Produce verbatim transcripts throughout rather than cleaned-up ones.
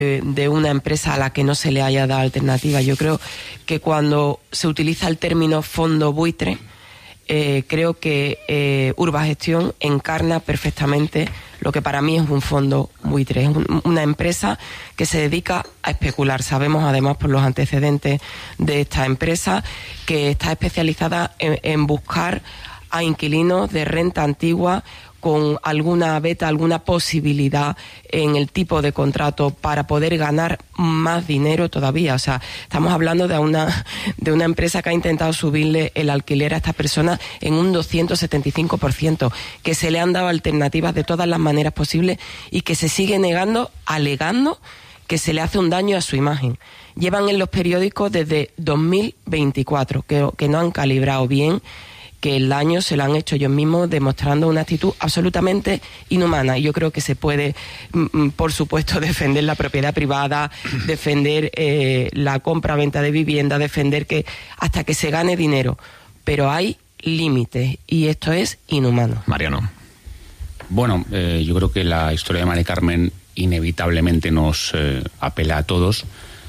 de una empresa a la que no se le haya dado alternativa. Yo creo que cuando se utiliza el término fondo buitre, eh, creo que eh, Urbagestión encarna perfectamente lo que para mí es un fondo buitre. Es un, una empresa que se dedica a especular. Sabemos además por los antecedentes de esta empresa que está especializada en, en buscar a inquilinos de renta antigua con alguna beta, alguna posibilidad en el tipo de contrato para poder ganar más dinero todavía. O sea, estamos hablando de una de una empresa que ha intentado subirle el alquiler a estas personas en un doscientos setenta y cinco por ciento, que se le han dado alternativas de todas las maneras posibles y que se sigue negando, alegando que se le hace un daño a su imagen. Llevan en los periódicos desde dos mil veinticuatro, que, que no han calibrado bien, que el daño se lo han hecho ellos mismos, demostrando una actitud absolutamente inhumana. Y yo creo que se puede, por supuesto, defender la propiedad privada, defender eh, la compra-venta de vivienda, defender que hasta que se gane dinero. Pero hay límites y esto es inhumano. Mariano. Bueno, eh, yo creo que la historia de Mari Carmen inevitablemente nos eh, apela a todos.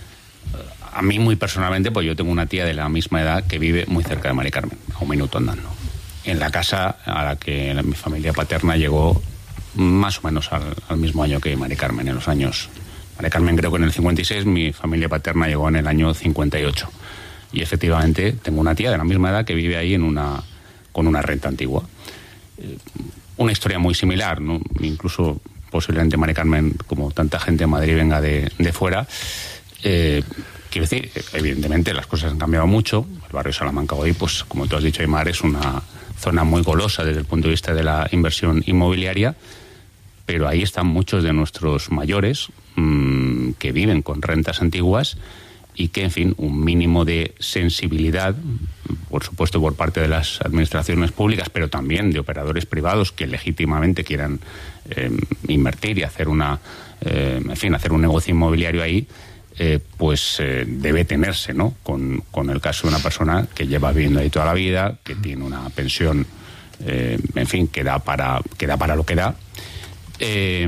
A mí muy personalmente, pues yo tengo una tía de la misma edad que vive muy cerca de Mari Carmen, a un minuto andando. En la casa a la que mi familia paterna llegó más o menos al, al mismo año que Mari Carmen, en los años... Mari Carmen creo que en el cincuenta y seis, mi familia paterna llegó en el año cincuenta y ocho. Y efectivamente tengo una tía de la misma edad que vive ahí en una, con una renta antigua. Eh, una historia muy similar, ¿no? Incluso posiblemente Mari Carmen, como tanta gente en Madrid, venga de, de fuera. Eh, Quiero decir, evidentemente las cosas han cambiado mucho. El barrio Salamanca hoy, pues como tú has dicho, Aymar, es una zona muy golosa desde el punto de vista de la inversión inmobiliaria, pero ahí están muchos de nuestros mayores mmm, que viven con rentas antiguas y que, en fin, un mínimo de sensibilidad, por supuesto por parte de las administraciones públicas, pero también de operadores privados que legítimamente quieran eh, invertir y hacer una, eh, en fin, hacer un negocio inmobiliario ahí, Eh, pues eh, debe tenerse, ¿no? Con, con el caso de una persona que lleva viviendo ahí toda la vida, que tiene una pensión, eh, en fin, que da para, que da para lo que da, eh,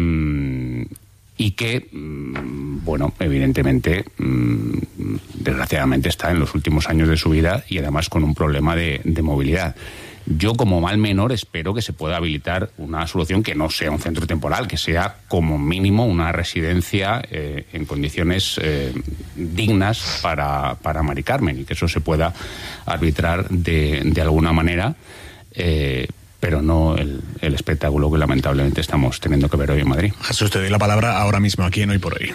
y que, mm, bueno, evidentemente, mm, desgraciadamente está en los últimos años de su vida y además con un problema de, de movilidad. Yo, como mal menor, espero que se pueda habilitar una solución que no sea un centro temporal, que sea como mínimo una residencia eh, en condiciones eh, dignas para, para Mari Carmen, y que eso se pueda arbitrar de, de alguna manera, eh, pero no el, el espectáculo que lamentablemente estamos teniendo que ver hoy en Madrid. Jesús, te doy la palabra ahora mismo aquí en Hoy por Hoy.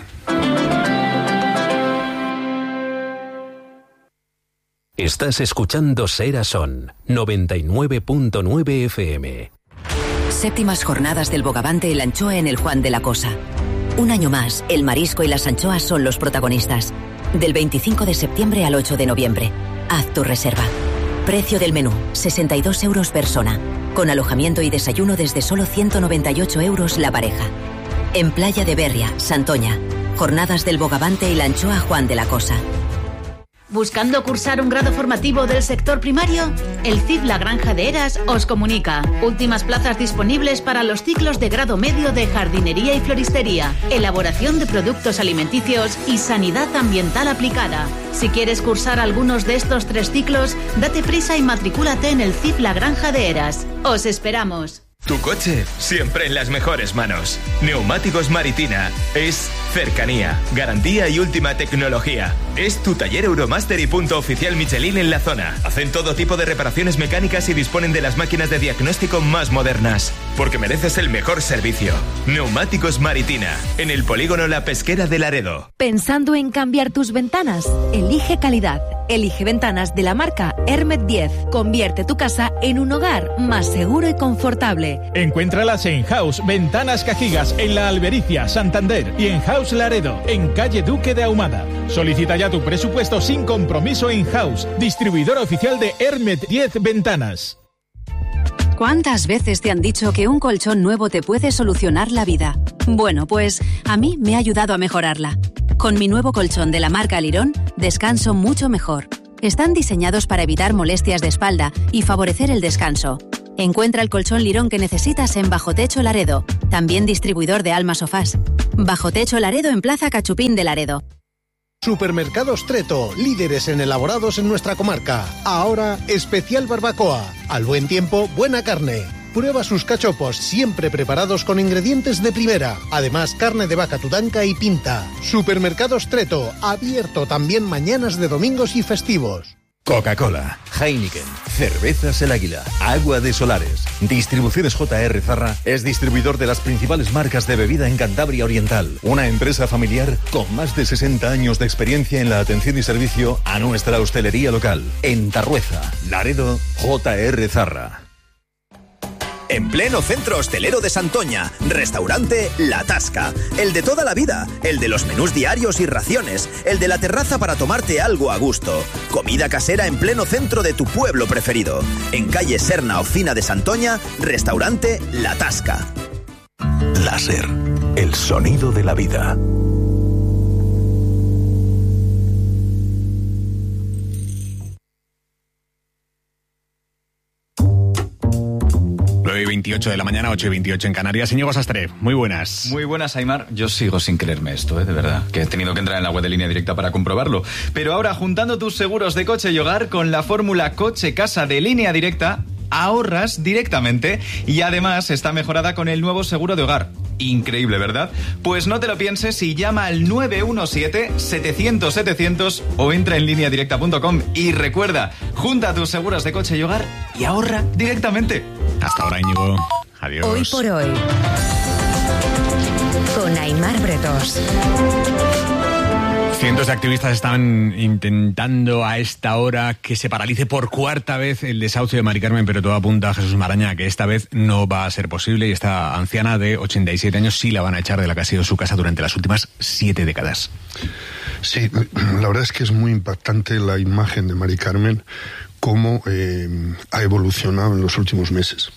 Estás escuchando Sera Son, noventa y nueve punto nueve F M. Séptimas jornadas del Bogavante y la anchoa en el Juan de la Cosa. Un año más, el marisco y las anchoas son los protagonistas. Del veinticinco de septiembre al ocho de noviembre. Haz tu reserva. Precio del menú, sesenta y dos euros persona. Con alojamiento y desayuno desde solo ciento noventa y ocho euros la pareja. En Playa de Berria, Santoña. Jornadas del Bogavante y la anchoa Juan de la Cosa. ¿Buscando cursar un grado formativo del sector primario? El C I F La Granja de Heras os comunica. Últimas plazas disponibles para los ciclos de grado medio de jardinería y floristería, elaboración de productos alimenticios y sanidad ambiental aplicada. Si quieres cursar algunos de estos tres ciclos, date prisa y matricúlate en el C I F La Granja de Heras. ¡Os esperamos! Tu coche siempre en las mejores manos. Neumáticos Maritina es cercanía, garantía y última tecnología. Es tu taller Euromaster y punto oficial Michelin en la zona. Hacen todo tipo de reparaciones mecánicas y disponen de las máquinas de diagnóstico más modernas. Porque mereces el mejor servicio. Neumáticos Maritina, en el polígono La Pesquera de Laredo. ¿Pensando en cambiar tus ventanas? Elige calidad. Elige ventanas de la marca Hermet diez. Convierte tu casa en un hogar más seguro y confortable. Encuéntralas en House Ventanas Cajigas, en La Albericia, Santander, y en House Laredo, en calle Duque de Ahumada. Solicita ya tu presupuesto sin compromiso en House, distribuidor oficial de Hermet diez Ventanas. ¿Cuántas veces te han dicho que un colchón nuevo te puede solucionar la vida? Bueno, pues a mí me ha ayudado a mejorarla. Con mi nuevo colchón de la marca Lirón, descanso mucho mejor. Están diseñados para evitar molestias de espalda y favorecer el descanso. Encuentra el colchón Lirón que necesitas en Bajo Techo Laredo, también distribuidor de Alma Sofás. Bajo Techo Laredo en Plaza Cachupín de Laredo. Supermercados Treto, líderes en elaborados en nuestra comarca. Ahora, especial barbacoa. Al buen tiempo, buena carne. Prueba sus cachopos, siempre preparados con ingredientes de primera. Además, carne de vaca tudanca y pinta. Supermercados Treto, abierto también mañanas de domingos y festivos. Coca-Cola, Heineken, Cervezas El Águila, Agua de Solares. Distribuciones J R Zarra es distribuidor de las principales marcas de bebida en Cantabria Oriental. Una empresa familiar con más de sesenta años de experiencia en la atención y servicio a nuestra hostelería local. En Tarrueza, Laredo, J R Zarra. En pleno centro hostelero de Santoña, restaurante La Tasca. El de toda la vida, el de los menús diarios y raciones, el de la terraza para tomarte algo a gusto. Comida casera en pleno centro de tu pueblo preferido. En calle Serna, Ocina de Santoña, restaurante La Tasca. Láser, el sonido de la vida. nueve y veintiocho de la mañana, ocho y veintiocho en Canarias. Íñigo Sastre, muy buenas. Muy buenas, Aimar. Yo sigo sin creerme esto, ¿eh? De verdad, que he tenido que entrar en la web de Línea Directa para comprobarlo. Pero ahora, juntando tus seguros de coche y hogar con la fórmula coche-casa de Línea Directa, ahorras directamente y además está mejorada con el nuevo seguro de hogar. Increíble, ¿verdad? Pues no te lo pienses y llama al nueve uno siete, setecientos, setecientos o entra en línea directa punto com y recuerda, junta tus seguros de coche y hogar y ahorra directamente. Hasta ahora, Íñigo. Adiós. Hoy por hoy, con Aimar Bretos. Cientos de activistas están intentando a esta hora que se paralice por cuarta vez el desahucio de Mari Carmen, pero todo apunta a Jesús Maraña que esta vez no va a ser posible y esta anciana de ochenta y siete años sí la van a echar de la que ha sido su casa durante las últimas siete décadas. Sí, la verdad es que es muy impactante la imagen de Mari Carmen, cómo eh, ha evolucionado en los últimos meses.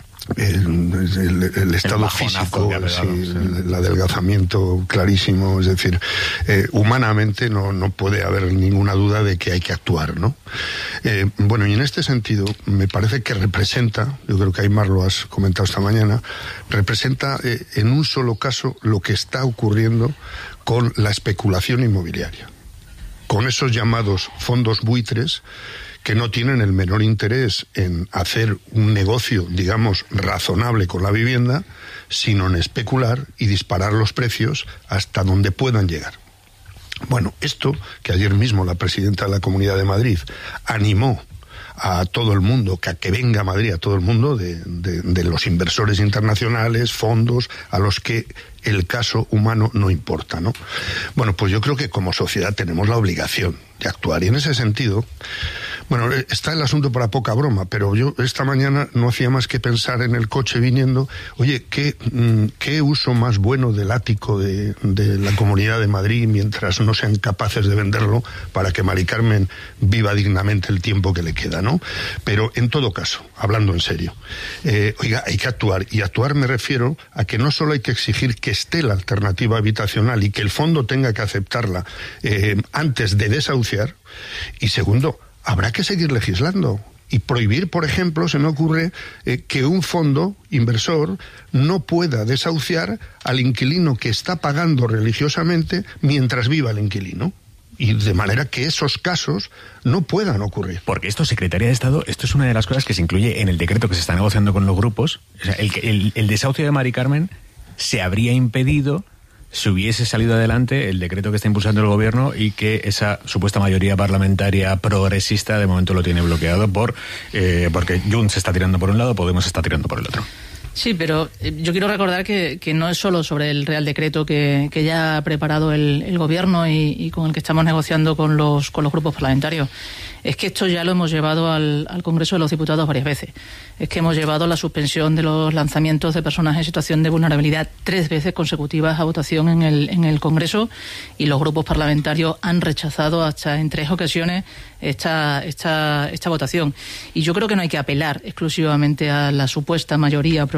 El, el, el estado el físico, sí, sí. El, el adelgazamiento clarísimo, es decir, eh, humanamente no, no puede haber ninguna duda de que hay que actuar, ¿no? Eh, bueno, y en este sentido me parece que representa, yo creo que Aimar lo has comentado esta mañana, representa eh, en un solo caso lo que está ocurriendo con la especulación inmobiliaria, con esos llamados fondos buitres que no tienen el menor interés en hacer un negocio, digamos, razonable con la vivienda, sino en especular y disparar los precios hasta donde puedan llegar. Bueno, esto que ayer mismo la presidenta de la Comunidad de Madrid animó a todo el mundo, que a que venga a Madrid a todo el mundo, de, de, de los inversores internacionales, fondos, a los que el caso humano no importa, ¿no? Bueno, pues yo creo que como sociedad tenemos la obligación de actuar, y en ese sentido, bueno, está el asunto para poca broma, pero yo esta mañana no hacía más que pensar en el coche viniendo, oye, ¿qué, qué uso más bueno del ático de, de la Comunidad de Madrid mientras no sean capaces de venderlo para que Mari Carmen viva dignamente el tiempo que le queda, ¿no? Pero en todo caso, hablando en serio, eh, oiga, hay que actuar, y actuar me refiero a que no solo hay que exigir que esté la alternativa habitacional y que el fondo tenga que aceptarla eh, antes de desahuciar, y segundo, habrá que seguir legislando y prohibir, por ejemplo, se me ocurre eh, que un fondo inversor no pueda desahuciar al inquilino que está pagando religiosamente mientras viva el inquilino. Y de manera que esos casos no puedan ocurrir. Porque esto, Secretaría de Estado, esto es una de las cosas que se incluye en el decreto que se está negociando con los grupos. O sea, el, el, el desahucio de Mari Carmen se habría impedido si hubiese salido adelante el decreto que está impulsando el gobierno y que esa supuesta mayoría parlamentaria progresista de momento lo tiene bloqueado por eh, porque Junts se está tirando por un lado, Podemos está tirando por el otro. Sí, pero yo quiero recordar que, que no es solo sobre el Real Decreto que, que ya ha preparado el, el Gobierno y, y con el que estamos negociando con los, con los grupos parlamentarios. Es que esto ya lo hemos llevado al, al Congreso de los Diputados varias veces. Es que hemos llevado la suspensión de los lanzamientos de personas en situación de vulnerabilidad tres veces consecutivas a votación en el, en el Congreso, y los grupos parlamentarios han rechazado hasta en tres ocasiones esta, esta, esta votación. Y yo creo que no hay que apelar exclusivamente a la supuesta mayoría progresista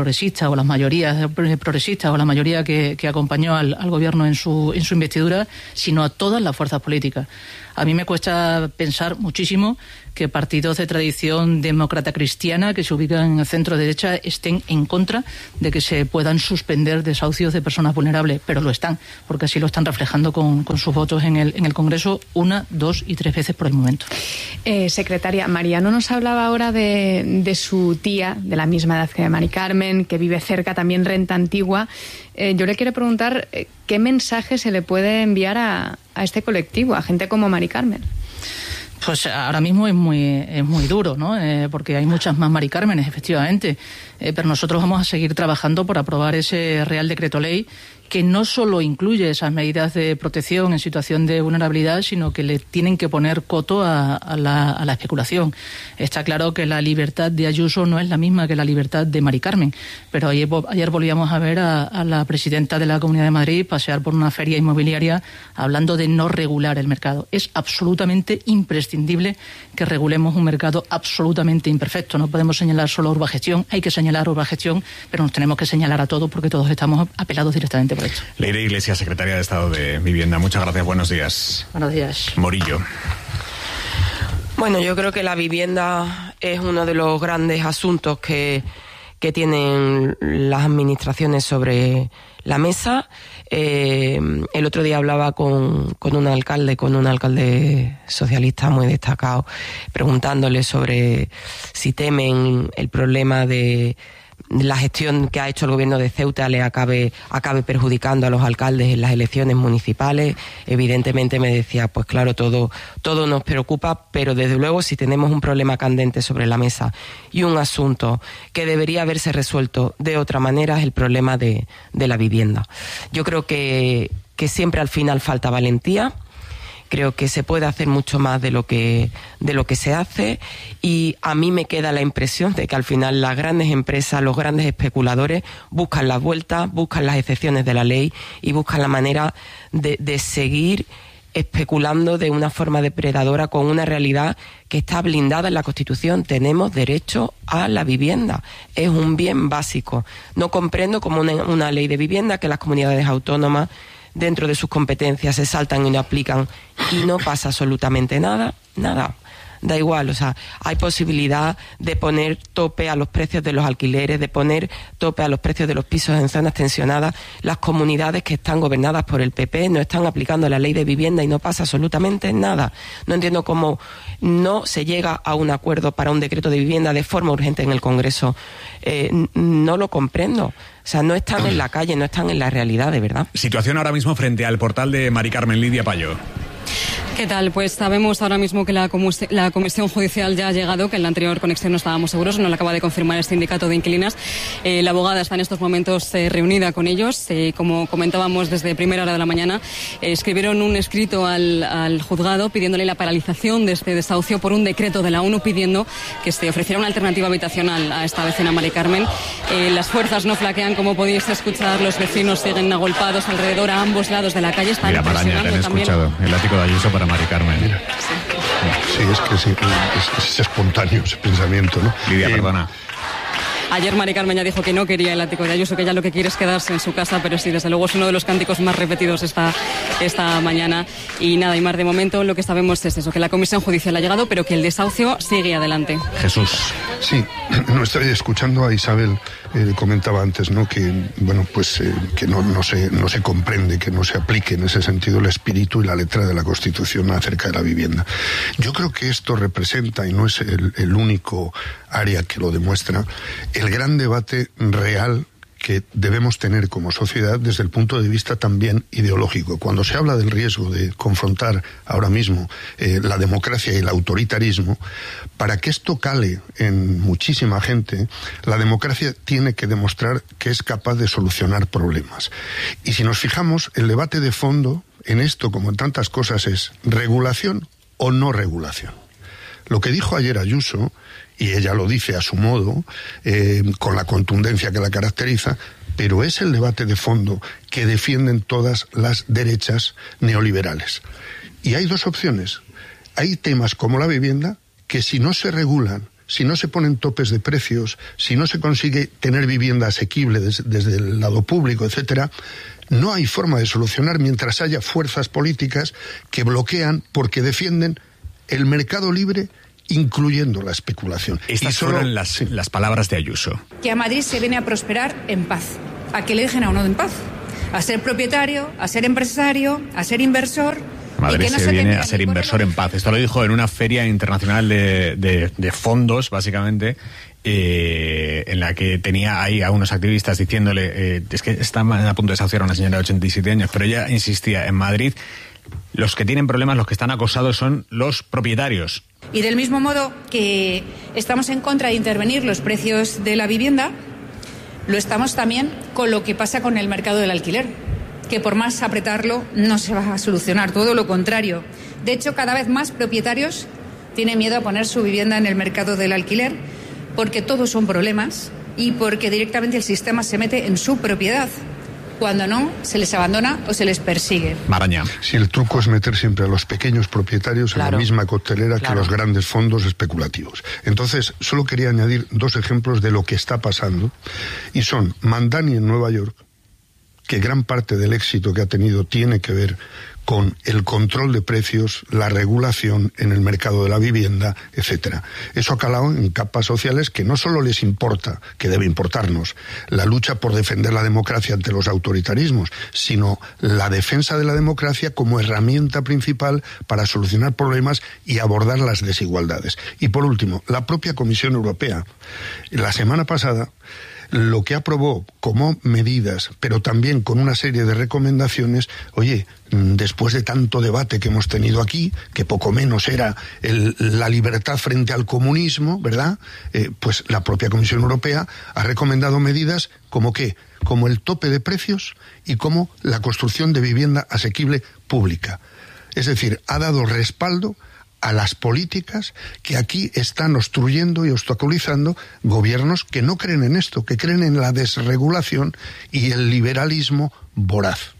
progresistas o las mayorías progresistas o la mayoría que, que acompañó al, al gobierno en su, en su investidura, sino a todas las fuerzas políticas. A mí me cuesta pensar muchísimo que partidos de tradición demócrata cristiana que se ubican en el centro derecha estén en contra de que se puedan suspender desahucios de personas vulnerables, pero lo están, porque así lo están reflejando con, con sus votos en el, en el Congreso una, dos y tres veces por el momento. Eh, secretaria, Mariano nos hablaba ahora de, de su tía, de la misma edad que Mari Carmen, que vive cerca, también renta antigua. Eh, yo le quiero preguntar eh, qué mensaje se le puede enviar a, a este colectivo, a gente como Mari Carmen. Pues ahora mismo es muy es muy duro, ¿no? Eh, porque hay muchas más Mari Cármenes, efectivamente. Eh, pero nosotros vamos a seguir trabajando por aprobar ese Real Decreto Ley que no solo incluye esas medidas de protección en situación de vulnerabilidad, sino que le tienen que poner coto a, a, la, a la especulación. Está claro que la libertad de Ayuso no es la misma que la libertad de Mari Carmen, pero ayer, ayer volvíamos a ver a, a la presidenta de la Comunidad de Madrid pasear por una feria inmobiliaria hablando de no regular el mercado. Es absolutamente imprescindible que regulemos un mercado absolutamente imperfecto. No podemos señalar solo a Urbagestión, hay que señalar a Urbagestión, pero nos tenemos que señalar a todos porque todos estamos apelados directamente por esto. Leire Iglesias, secretaria de Estado de Vivienda. Muchas gracias, buenos días. Buenos días. Morillo. Bueno, yo creo que la vivienda es uno de los grandes asuntos que, que tienen las administraciones sobre la mesa. Eh, el otro día hablaba con, con un alcalde, con un alcalde socialista muy destacado, preguntándole sobre si temen el problema de la gestión que ha hecho el gobierno de Ceuta le acabe, acabe perjudicando a los alcaldes en las elecciones municipales. Evidentemente me decía, pues claro, todo, todo nos preocupa, pero desde luego si tenemos un problema candente sobre la mesa y un asunto que debería haberse resuelto de otra manera es el problema de, de la vivienda. Yo creo que, que siempre al final falta valentía. Creo que se puede hacer mucho más de lo que de lo que se hace y a mí me queda la impresión de que al final las grandes empresas, los grandes especuladores buscan las vueltas, buscan las excepciones de la ley y buscan la manera de, de seguir especulando de una forma depredadora con una realidad que está blindada en la Constitución. Tenemos derecho a la vivienda, es un bien básico. No comprendo como una, una ley de vivienda que las comunidades autónomas dentro de sus competencias se saltan y no aplican y no pasa absolutamente nada, nada. Da igual, o sea, hay posibilidad de poner tope a los precios de los alquileres, de poner tope a los precios de los pisos en zonas tensionadas. Las comunidades que están gobernadas por el P P no están aplicando la ley de vivienda y no pasa absolutamente nada. No entiendo cómo no se llega a un acuerdo para un decreto de vivienda de forma urgente en el Congreso. Eh, no lo comprendo. O sea, no están en la calle, no están en la realidad, de verdad. Situación ahora mismo frente al portal de Mari Carmen. Lidia Payo. ¿Qué tal? Pues sabemos ahora mismo que la, comus- la Comisión Judicial ya ha llegado, que en la anterior conexión no estábamos seguros, nos lo acaba de confirmar el sindicato de inquilinas. Eh, la abogada está en estos momentos eh, reunida con ellos. Eh, como comentábamos desde primera hora de la mañana, eh, escribieron un escrito al, al juzgado pidiéndole la paralización de este desahucio por un decreto de la ONU pidiendo que se ofreciera una alternativa habitacional a esta vecina Mari Carmen. Eh, las fuerzas no flaquean, como podéis escuchar, los vecinos siguen agolpados alrededor a ambos lados de la calle. Están Mira, Maraña, te han también... escuchado. El ático de Ayuso para Mari Carmen. Mira. Sí. sí, es que sí, es, es espontáneo ese pensamiento, ¿no? Lidia, eh, perdona. Ayer Mari Carmen ya dijo que no quería el ático de Ayuso, que ella lo que quiere es quedarse en su casa, pero sí, desde luego es uno de los cánticos más repetidos esta, esta mañana. Y nada, y más de momento lo que sabemos es eso, que la Comisión Judicial ha llegado, pero que el desahucio sigue adelante. Jesús. Sí, no estoy escuchando a Isabel, eh, comentaba antes, ¿no? Que, bueno, pues eh, que no, no, se, no se comprende, que no se aplique en ese sentido el espíritu y la letra de la Constitución acerca de la vivienda. Yo creo que esto representa, y no es el, el único área que lo demuestra, el gran debate real que debemos tener como sociedad desde el punto de vista también ideológico. Cuando se habla del riesgo de confrontar ahora mismo eh, la democracia y el autoritarismo, para que esto cale en muchísima gente, la democracia tiene que demostrar que es capaz de solucionar problemas. Y si nos fijamos, el debate de fondo en esto, como en tantas cosas, es regulación o no regulación. Lo que dijo ayer Ayuso, y ella lo dice a su modo, eh, con la contundencia que la caracteriza, pero es el debate de fondo que defienden todas las derechas neoliberales. Y hay dos opciones. Hay temas como la vivienda que si no se regulan, si no se ponen topes de precios, si no se consigue tener vivienda asequible des, desde el lado público, etcétera, no hay forma de solucionar mientras haya fuerzas políticas que bloquean porque defienden el mercado libre, incluyendo la especulación. Estas y solo, fueron las, sí. las palabras de Ayuso. Que a Madrid se viene a prosperar en paz, a que le dejen a uno en paz, a ser propietario, a ser empresario, a ser inversor. Madrid no se, se viene a ser inversor en paz. Esto lo dijo en una feria internacional de, de, de fondos, básicamente, eh, en la que tenía ahí a unos activistas diciéndole, eh, es que está a punto de desahuciar a una señora de ochenta y siete años, pero ella insistía, en Madrid los que tienen problemas, los que están acosados son los propietarios. Y del mismo modo que estamos en contra de intervenir los precios de la vivienda, lo estamos también con lo que pasa con el mercado del alquiler, que por más apretarlo no se va a solucionar, todo lo contrario. De hecho, cada vez más propietarios tienen miedo a poner su vivienda en el mercado del alquiler porque todos son problemas y porque directamente el sistema se mete en su propiedad. Cuando no, se les abandona o se les persigue. Maraña. Si el truco es meter siempre a los pequeños propietarios claro. en la misma coctelera claro. que los grandes fondos especulativos. Entonces, solo quería añadir dos ejemplos de lo que está pasando, y son Mandani en Nueva York, que gran parte del éxito que ha tenido tiene que ver con el control de precios, la regulación en el mercado de la vivienda, etcétera. Eso ha calado en capas sociales que no solo les importa, que debe importarnos, la lucha por defender la democracia ante los autoritarismos, sino la defensa de la democracia como herramienta principal para solucionar problemas y abordar las desigualdades. Y por último, la propia Comisión Europea, la semana pasada, lo que aprobó como medidas, pero también con una serie de recomendaciones, oye, después de tanto debate que hemos tenido aquí, que poco menos era el, la libertad frente al comunismo, ¿verdad? Eh, pues la propia Comisión Europea ha recomendado medidas como qué, como el tope de precios y como la construcción de vivienda asequible pública. Es decir, ha dado respaldo a las políticas que aquí están obstruyendo y obstaculizando gobiernos que no creen en esto, que creen en la desregulación y el liberalismo voraz.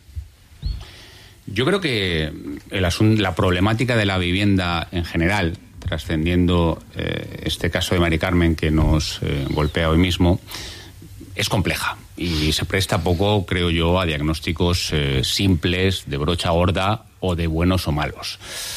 Yo creo que el asunto, la problemática de la vivienda en general, trascendiendo eh, este caso de Mari Carmen que nos eh, golpea hoy mismo, es compleja y se presta poco, creo yo, a diagnósticos eh, simples, de brocha gorda o de buenos o malos.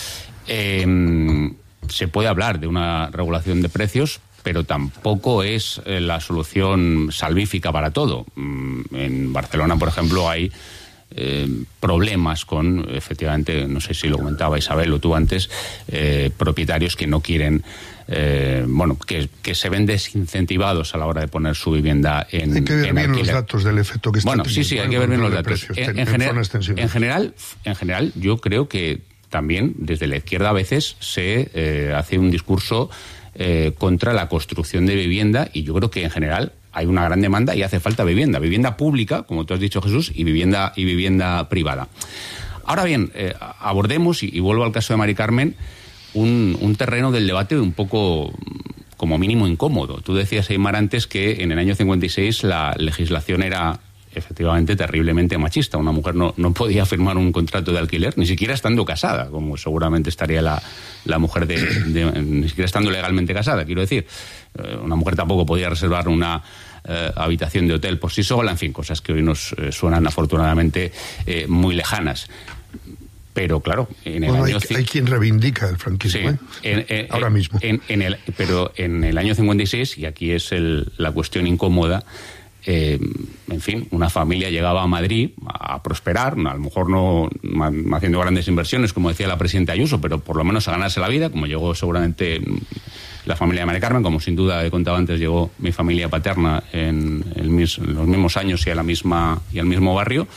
Eh, se puede hablar de una regulación de precios, pero tampoco es eh, la solución salvífica para todo. Mm, en Barcelona, por ejemplo, hay eh, problemas con, efectivamente, no sé si lo comentaba Isabel o tú antes, eh, propietarios que no quieren, eh, bueno, que, que se ven desincentivados a la hora de poner su vivienda en alquiler. Hay que ver bien alquiler. Los datos del efecto que está bueno, teniendo. Sí, sí, hay que ver bien los datos. Precios, en, en, en, general, en, en, general, en general, yo creo que también desde la izquierda a veces se eh, hace un discurso eh, contra la construcción de vivienda, y yo creo que en general hay una gran demanda y hace falta vivienda, vivienda pública, como tú has dicho, Jesús, y vivienda y vivienda privada. Ahora bien, eh, abordemos, y, y vuelvo al caso de Mari Carmen, un, un terreno del debate un poco, como mínimo, incómodo. Tú decías, Aymar, antes que en el año cincuenta y seis la legislación era efectivamente terriblemente machista. Una mujer no, no podía firmar un contrato de alquiler, ni siquiera estando casada, como seguramente estaría la, la mujer de, de... ni siquiera estando legalmente casada, quiero decir. Eh, una mujer tampoco podía reservar una eh, habitación de hotel por sí sola, en fin, cosas que hoy nos eh, suenan afortunadamente eh, muy lejanas. Pero claro, en el bueno, año... Hay, hay quien reivindica el franquismo, sí, ¿eh? en, en, ahora mismo. En, en el, pero en el año cincuenta y seis, y aquí es el, la cuestión incómoda, Eh, en fin, una familia llegaba a Madrid a prosperar, a lo mejor no haciendo grandes inversiones, como decía la presidenta Ayuso, pero por lo menos a ganarse la vida, como llegó seguramente la familia de Mari Carmen, como sin duda he contado antes, llegó mi familia paterna en, el mis, en los mismos años y, a la misma, y al mismo barrio,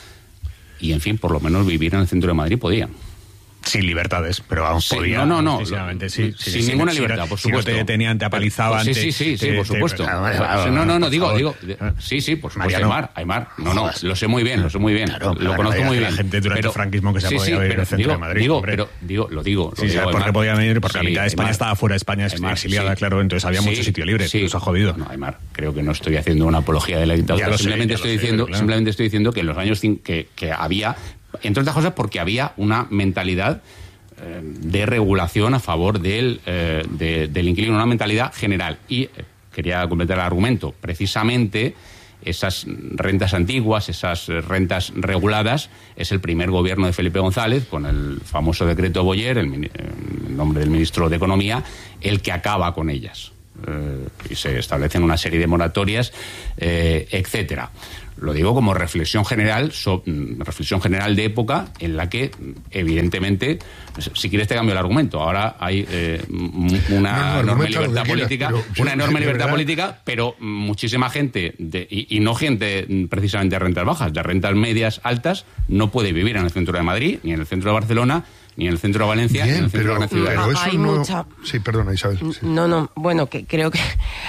y en fin, por lo menos vivir en el centro de Madrid podían. Sin libertades, pero vamos, sí, podía. No, no, no. Sí, sí, sin sí, ninguna sí, libertad, sí, por supuesto. Si no te detenían, te apalizaban. Sí, sí, sí, sí, por supuesto. No, no, no, digo, digo. Sí, sí, por supuesto. Aymar, Aymar. No, no, lo sé muy bien, lo sé muy bien. Claro, lo conozco muy bien. La gente durante el franquismo que se podía ver en el centro de Madrid. Digo, pero, digo, lo digo. Sí, sí, porque podían venir, porque la mitad de España estaba fuera de España, exiliada, claro, entonces había mucho sitio libre. Eso ha jodido. No, Aymar, creo que no estoy haciendo una apología de la dictadura. Simplemente estoy diciendo, simplemente estoy diciendo que en los años que había, entre otras cosas, porque había una mentalidad eh, de regulación a favor del, eh, de, del inquilino, una mentalidad general. Y eh, quería completar el argumento. Precisamente esas rentas antiguas, esas rentas reguladas, es el primer gobierno de Felipe González, con el famoso decreto Boyer, el, el nombre del ministro de Economía, el que acaba con ellas. Eh, y se establecen una serie de moratorias, eh, etcétera. Lo digo como reflexión general, so, reflexión general de época en la que, evidentemente, si quieres te cambio el argumento. Ahora hay eh, una no, no, enorme libertad política, quieras, pero, una enorme libertad verdad. política, pero muchísima gente de, y, y no gente precisamente de rentas bajas, de rentas medias altas, no puede vivir en el centro de Madrid, ni en el centro de Barcelona, ni en el centro de Valencia, Bien, ni en el centro pero, de una ciudad. Pero eso hay no... mucha... Sí, perdona, Isabel. Sí. No, no, bueno, que creo que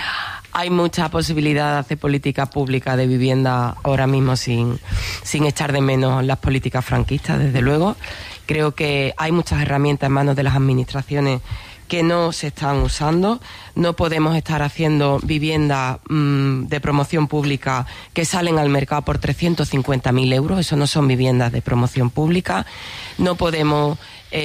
hay mucha posibilidad de hacer política pública de vivienda ahora mismo sin, sin echar de menos las políticas franquistas, desde luego. Creo que hay muchas herramientas en manos de las administraciones que no se están usando. No podemos estar haciendo viviendas mmm, de promoción pública que salen al mercado por trescientos cincuenta mil euros. Eso no son viviendas de promoción pública. No podemos...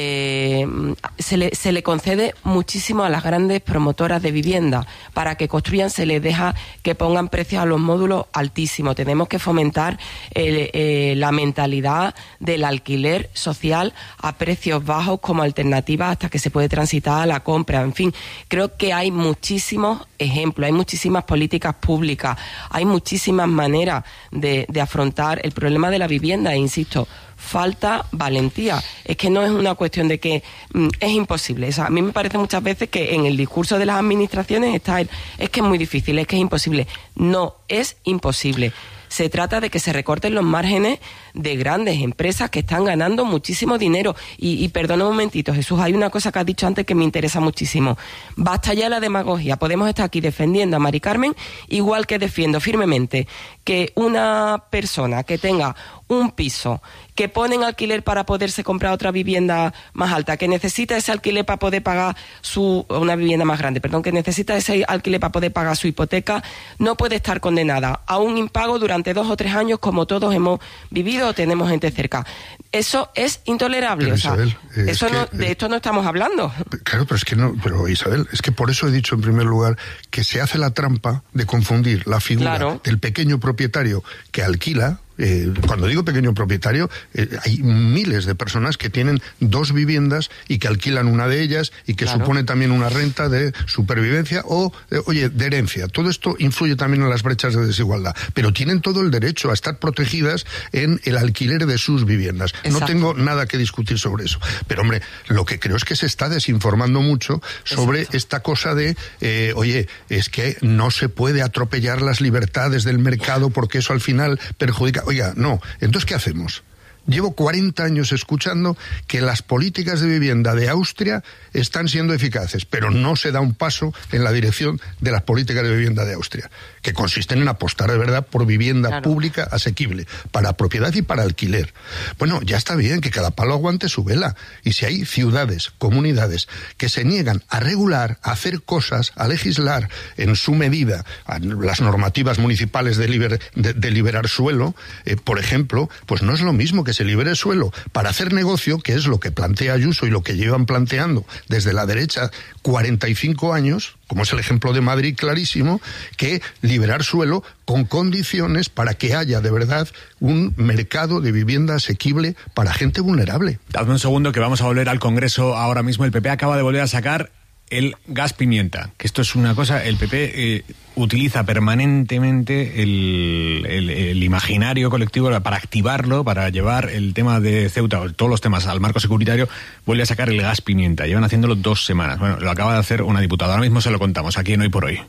Eh, se, le, se le concede muchísimo a las grandes promotoras de vivienda. Para que construyan se les deja que pongan precios a los módulos altísimos. Tenemos que fomentar eh, eh, la mentalidad del alquiler social a precios bajos como alternativa hasta que se puede transitar a la compra. En fin, creo que hay muchísimos ejemplos, hay muchísimas políticas públicas, hay muchísimas maneras de, de afrontar el problema de la vivienda. E insisto, falta valentía. Es que no es una cuestión de que mm, es imposible. O sea, a mí me parece muchas veces que en el discurso de las administraciones está el, es que es muy difícil, es que es imposible. No, es imposible. Se trata de que se recorten los márgenes de grandes empresas que están ganando muchísimo dinero. Y, y perdona un momentito, Jesús, hay una cosa que has dicho antes que me interesa muchísimo. Basta ya la demagogia. Podemos estar aquí defendiendo a Mari Carmen, igual que defiendo firmemente que una persona que tenga un piso que pone en alquiler para poderse comprar otra vivienda más alta, que necesita ese alquiler para poder pagar su... una vivienda más grande, perdón, que necesita ese alquiler para poder pagar su hipoteca, no puede estar condenada a un impago durante dos o tres años como todos hemos vivido o tenemos gente cerca. Eso es intolerable. Pero, o sea, Isabel, eh, eso es no, que, de eh, esto no estamos hablando. Claro, pero es que no, pero Isabel, es que por eso he dicho en primer lugar que se hace la trampa de confundir la figura Claro. del pequeño propietario que alquila. Eh, cuando digo pequeño propietario, eh, hay miles de personas que tienen dos viviendas y que alquilan una de ellas y que Claro. supone también una renta de supervivencia o, eh, oye, de herencia. Todo esto influye también en las brechas de desigualdad, pero tienen todo el derecho a estar protegidas en el alquiler de sus viviendas. Exacto. No tengo nada que discutir sobre eso. Pero, hombre, lo que creo es que se está desinformando mucho sobre Exacto. esta cosa de, eh, oye, es que no se puede atropellar las libertades del mercado porque eso al final perjudica... Oiga, no. Entonces, ¿qué hacemos? Llevo cuarenta años escuchando que las políticas de vivienda de Austria están siendo eficaces, pero no se da un paso en la dirección de las políticas de vivienda de Austria, que consisten en apostar de verdad por vivienda claro. pública asequible, para propiedad y para alquiler. Bueno, ya está bien que cada palo aguante su vela. Y si hay ciudades, comunidades, que se niegan a regular, a hacer cosas, a legislar en su medida, a las normativas municipales de, liber, de, de liberar suelo, eh, por ejemplo, pues no es lo mismo que se libere suelo para hacer negocio, que es lo que plantea Ayuso y lo que llevan planteando desde la derecha cuarenta y cinco años, como es el ejemplo de Madrid clarísimo, que liberar suelo con condiciones para que haya de verdad un mercado de vivienda asequible para gente vulnerable. Dadme un segundo que vamos a volver al Congreso ahora mismo. El P P acaba de volver a sacar el gas pimienta, que esto es una cosa, el P P eh, utiliza permanentemente el, el, el imaginario colectivo para activarlo, para llevar el tema de Ceuta, todos los temas al marco securitario. Vuelve a sacar el gas pimienta, llevan haciéndolo dos semanas. Bueno, lo acaba de hacer una diputada, ahora mismo se lo contamos aquí en Hoy por Hoy.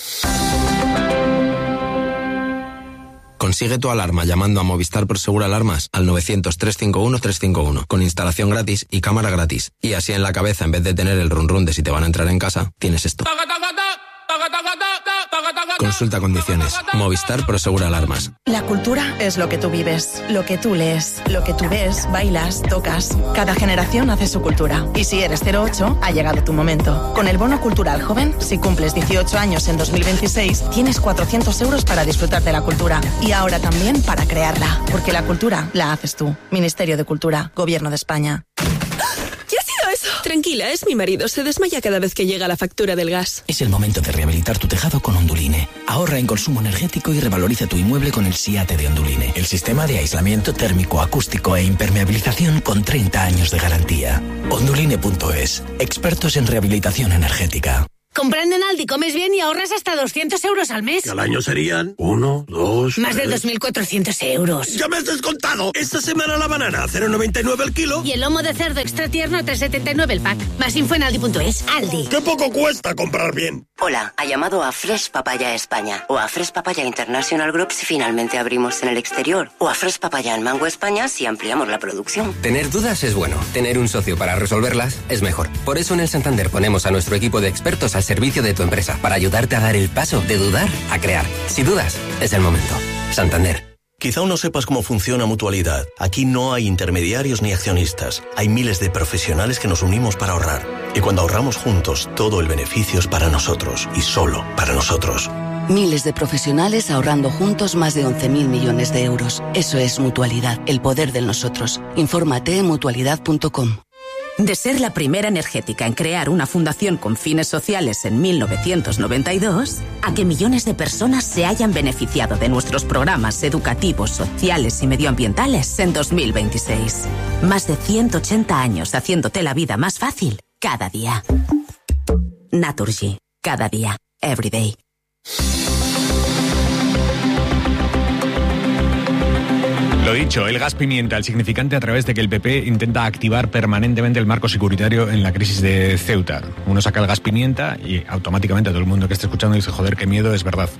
Consigue tu alarma llamando a Movistar Prosegur Alarmas al novecientos, trescientos cincuenta y uno, trescientos cincuenta y uno, con instalación gratis y cámara gratis. Y así en la cabeza, en vez de tener el run run de si te van a entrar en casa, tienes esto. Consulta condiciones. Movistar Prosegur Alarmas. La cultura es lo que tú vives, lo que tú lees, lo que tú ves, bailas, tocas. Cada generación hace su cultura. Y si eres cero ocho, ha llegado tu momento. Con el Bono Cultural Joven, si cumples dieciocho años en dos mil veintiséis, tienes cuatrocientos euros para disfrutar de la cultura. Y ahora también para crearla. Porque la cultura la haces tú. Ministerio de Cultura, Gobierno de España. ¿Qué ha sido eso? Tranquila, es mi marido. Se desmaya cada vez que llega la factura del gas. Es el momento de rehabilitar tu tejado con Onduline. Ahorra en consumo energético y revaloriza tu inmueble con el SIATE de Onduline. El sistema de aislamiento térmico, acústico e impermeabilización con treinta años de garantía. Onduline punto es. Expertos en rehabilitación energética. Comprando en Aldi comes bien y ahorras hasta doscientos euros al mes. Que al año serían uno, dos... Más tres. de dos mil cuatrocientos euros. ¡Ya me has descontado! Esta semana la banana a cero coma noventa y nueve el kilo. Y el lomo de cerdo extra tierno a tres coma setenta y nueve el pack. Más info en Aldi punto es. Aldi. ¡Qué poco cuesta comprar bien! Hola, ha llamado a Fresh Papaya España o a Fresh Papaya International Group si finalmente abrimos en el exterior o a Fresh Papaya en Mango España si ampliamos la producción. Tener dudas es bueno, tener un socio para resolverlas es mejor. Por eso en el Santander ponemos a nuestro equipo de expertos al servicio de tu empresa para ayudarte a dar el paso de dudar a crear. Si dudas, es el momento. Santander. Quizá aún no sepas cómo funciona Mutualidad. Aquí no hay intermediarios ni accionistas. Hay miles de profesionales que nos unimos para ahorrar. Y cuando ahorramos juntos, todo el beneficio es para nosotros y solo para nosotros. Miles de profesionales ahorrando juntos más de once mil millones de euros. Eso es Mutualidad, el poder del nosotros. Infórmate en mutualidad punto com. De ser la primera energética en crear una fundación con fines sociales en mil novecientos noventa y dos, a que millones de personas se hayan beneficiado de nuestros programas educativos, sociales y medioambientales en dos mil veintiséis. Más de ciento ochenta años haciéndote la vida más fácil cada día. Naturgy. Cada día. Every day. Lo dicho, el gas pimienta, el significante a través de que el P P intenta activar permanentemente el marco securitario en la crisis de Ceuta. Uno saca el gas pimienta y automáticamente todo el mundo que esté escuchando dice, joder, qué miedo, es verdad.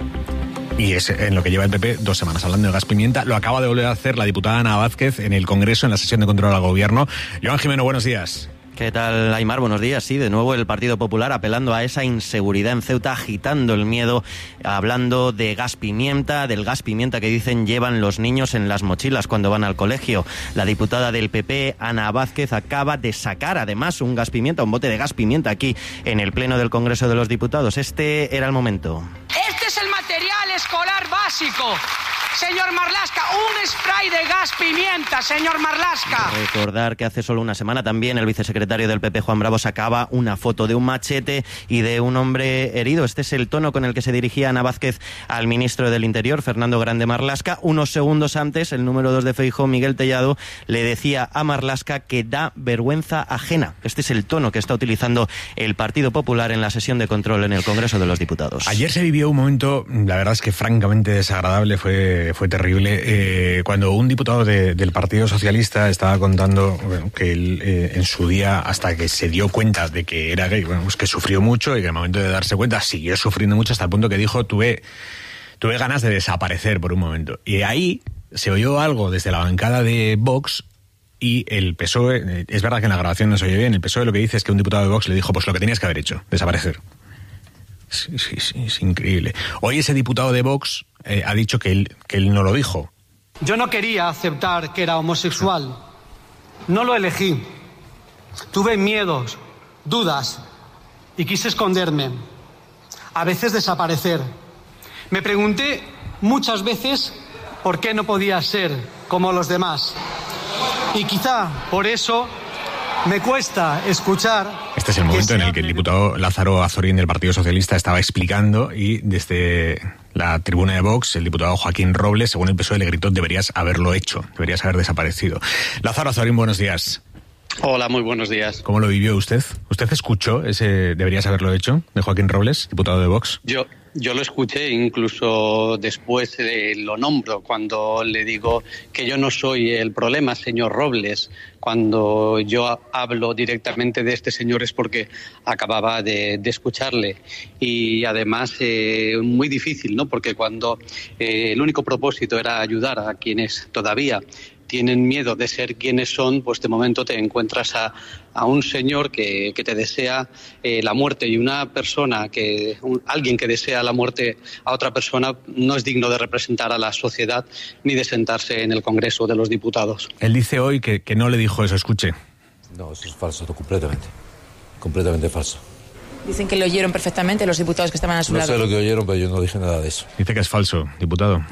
Y es en lo que lleva el P P dos semanas hablando de gas pimienta. Lo acaba de volver a hacer la diputada Ana Vázquez en el Congreso, en la sesión de control al Gobierno. Joan Jimeno, buenos días. ¿Qué tal, Aimar? Buenos días. Sí, de nuevo el Partido Popular apelando a esa inseguridad en Ceuta, agitando el miedo, hablando de gas pimienta, del gas pimienta que dicen llevan los niños en las mochilas cuando van al colegio. La diputada del P P, Ana Vázquez, acaba de sacar además un gas pimienta, un bote de gas pimienta aquí en el Pleno del Congreso de los Diputados. Este era el momento. Este es el material escolar básico. Señor Marlaska, un spray de gas pimienta, señor Marlaska. Recordar que hace solo una semana también el vicesecretario del P P, Juan Bravo, sacaba una foto de un machete y de un hombre herido. Este es el tono con el que se dirigía Ana Vázquez al ministro del Interior, Fernando Grande Marlaska. Unos segundos antes, el número dos de Feijóo, Miguel Tellado, le decía a Marlaska que da vergüenza ajena. Este es el tono que está utilizando el Partido Popular en la sesión de control en el Congreso de los Diputados. Ayer se vivió un momento, la verdad es que francamente desagradable, fue fue terrible, eh, cuando un diputado de, del Partido Socialista estaba contando bueno, que él eh, en su día, hasta que se dio cuenta de que era gay, bueno, pues que sufrió mucho y que al momento de darse cuenta siguió sufriendo mucho hasta el punto que dijo, tuve, tuve ganas de desaparecer por un momento. Y ahí se oyó algo desde la bancada de Vox y el P S O E, es verdad que en la grabación no se oye bien, el P S O E lo que dice es que un diputado de Vox le dijo, pues lo que tenías que haber hecho, desaparecer. Sí, sí, sí, es increíble. Hoy ese diputado de Vox eh, ha dicho que él, que él no lo dijo. Yo no quería aceptar que era homosexual. No lo elegí. Tuve miedos, dudas y quise esconderme. A veces desaparecer. Me pregunté muchas veces por qué no podía ser como los demás. Y quizá por eso me cuesta escuchar. Este es el momento en el que el diputado Lázaro Azorín del Partido Socialista estaba explicando y desde la tribuna de Vox el diputado Joaquín Robles, según el P S O E, le gritó, deberías haberlo hecho, deberías haber desaparecido. Lázaro Azorín, buenos días. Hola, muy buenos días. ¿Cómo lo vivió usted? ¿Usted escuchó ese deberías haberlo hecho de Joaquín Robles, diputado de Vox? Yo, yo lo escuché, incluso después eh, lo nombro cuando le digo que yo no soy el problema, señor Robles. Cuando yo hablo directamente de este señor es porque acababa de, de escucharle. Y además eh, muy difícil, ¿no? Porque cuando eh, el único propósito era ayudar a quienes todavía tienen miedo de ser quienes son, pues de momento te encuentras a, a un señor que, que te desea eh, la muerte, y una persona, que un, alguien que desea la muerte a otra persona no es digno de representar a la sociedad ni de sentarse en el Congreso de los Diputados. Él dice hoy que, que no le dijo eso, escuche. No, eso es falso, completamente, completamente falso. Dicen que lo oyeron perfectamente los diputados que estaban a su no lado. No sé lo que oyeron, pero yo no dije nada de eso. Dice que es falso, diputado.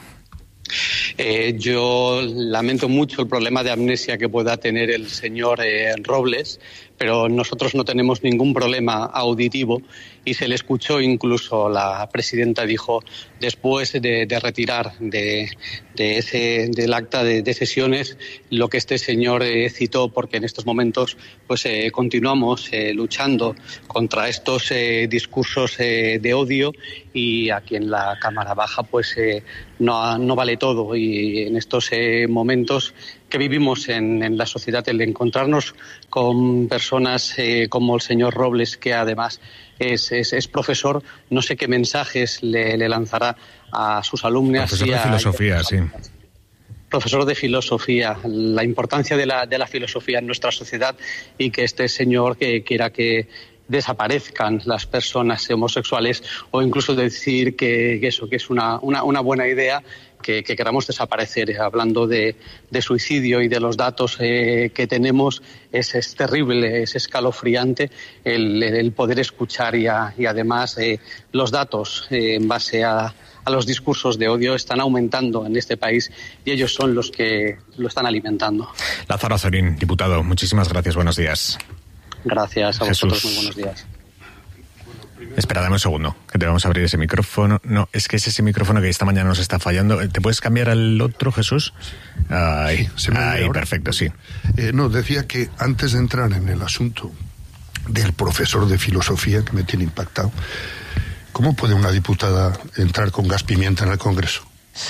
Eh, yo lamento mucho el problema de amnesia que pueda tener el señor eh, Robles, pero nosotros no tenemos ningún problema auditivo y se le escuchó, incluso la presidenta dijo, después de, de retirar de, de ese, del acta de, de sesiones lo que este señor eh, citó, porque en estos momentos pues eh, continuamos eh, luchando contra estos eh, discursos eh, de odio, y aquí en la Cámara Baja pues eh, no, no vale todo, y en estos eh, momentos que vivimos en, en la sociedad, el encontrarnos con personas eh, como el señor Robles, que además es, es, es profesor, no sé qué mensajes le, le lanzará a sus alumnas. Profesor y a, de filosofía, sí. Profesor de filosofía, la importancia de la, de la filosofía en nuestra sociedad, y que este señor que quiera que desaparezcan las personas homosexuales, o incluso decir que, que eso, que es una, una, una buena idea que, que queramos desaparecer. Hablando de, de suicidio y de los datos eh, que tenemos, es, es terrible, es escalofriante el, el poder escuchar, y, a, y además eh, los datos eh, en base a, a los discursos de odio están aumentando en este país, y ellos son los que lo están alimentando. Lázaro Azorín, diputado, muchísimas gracias, buenos días. Gracias a Jesús. vosotros, muy buenos días. Espera, dame un segundo, que te vamos a abrir ese micrófono. No, es que es ese micrófono que esta mañana nos está fallando. ¿Te puedes cambiar al otro, Jesús? Ahí, ¿Se me ahí, ahora? Perfecto, sí. Eh, no, decía que antes de entrar en el asunto del profesor de filosofía, que me tiene impactado, ¿cómo puede una diputada entrar con gas pimienta en el Congreso?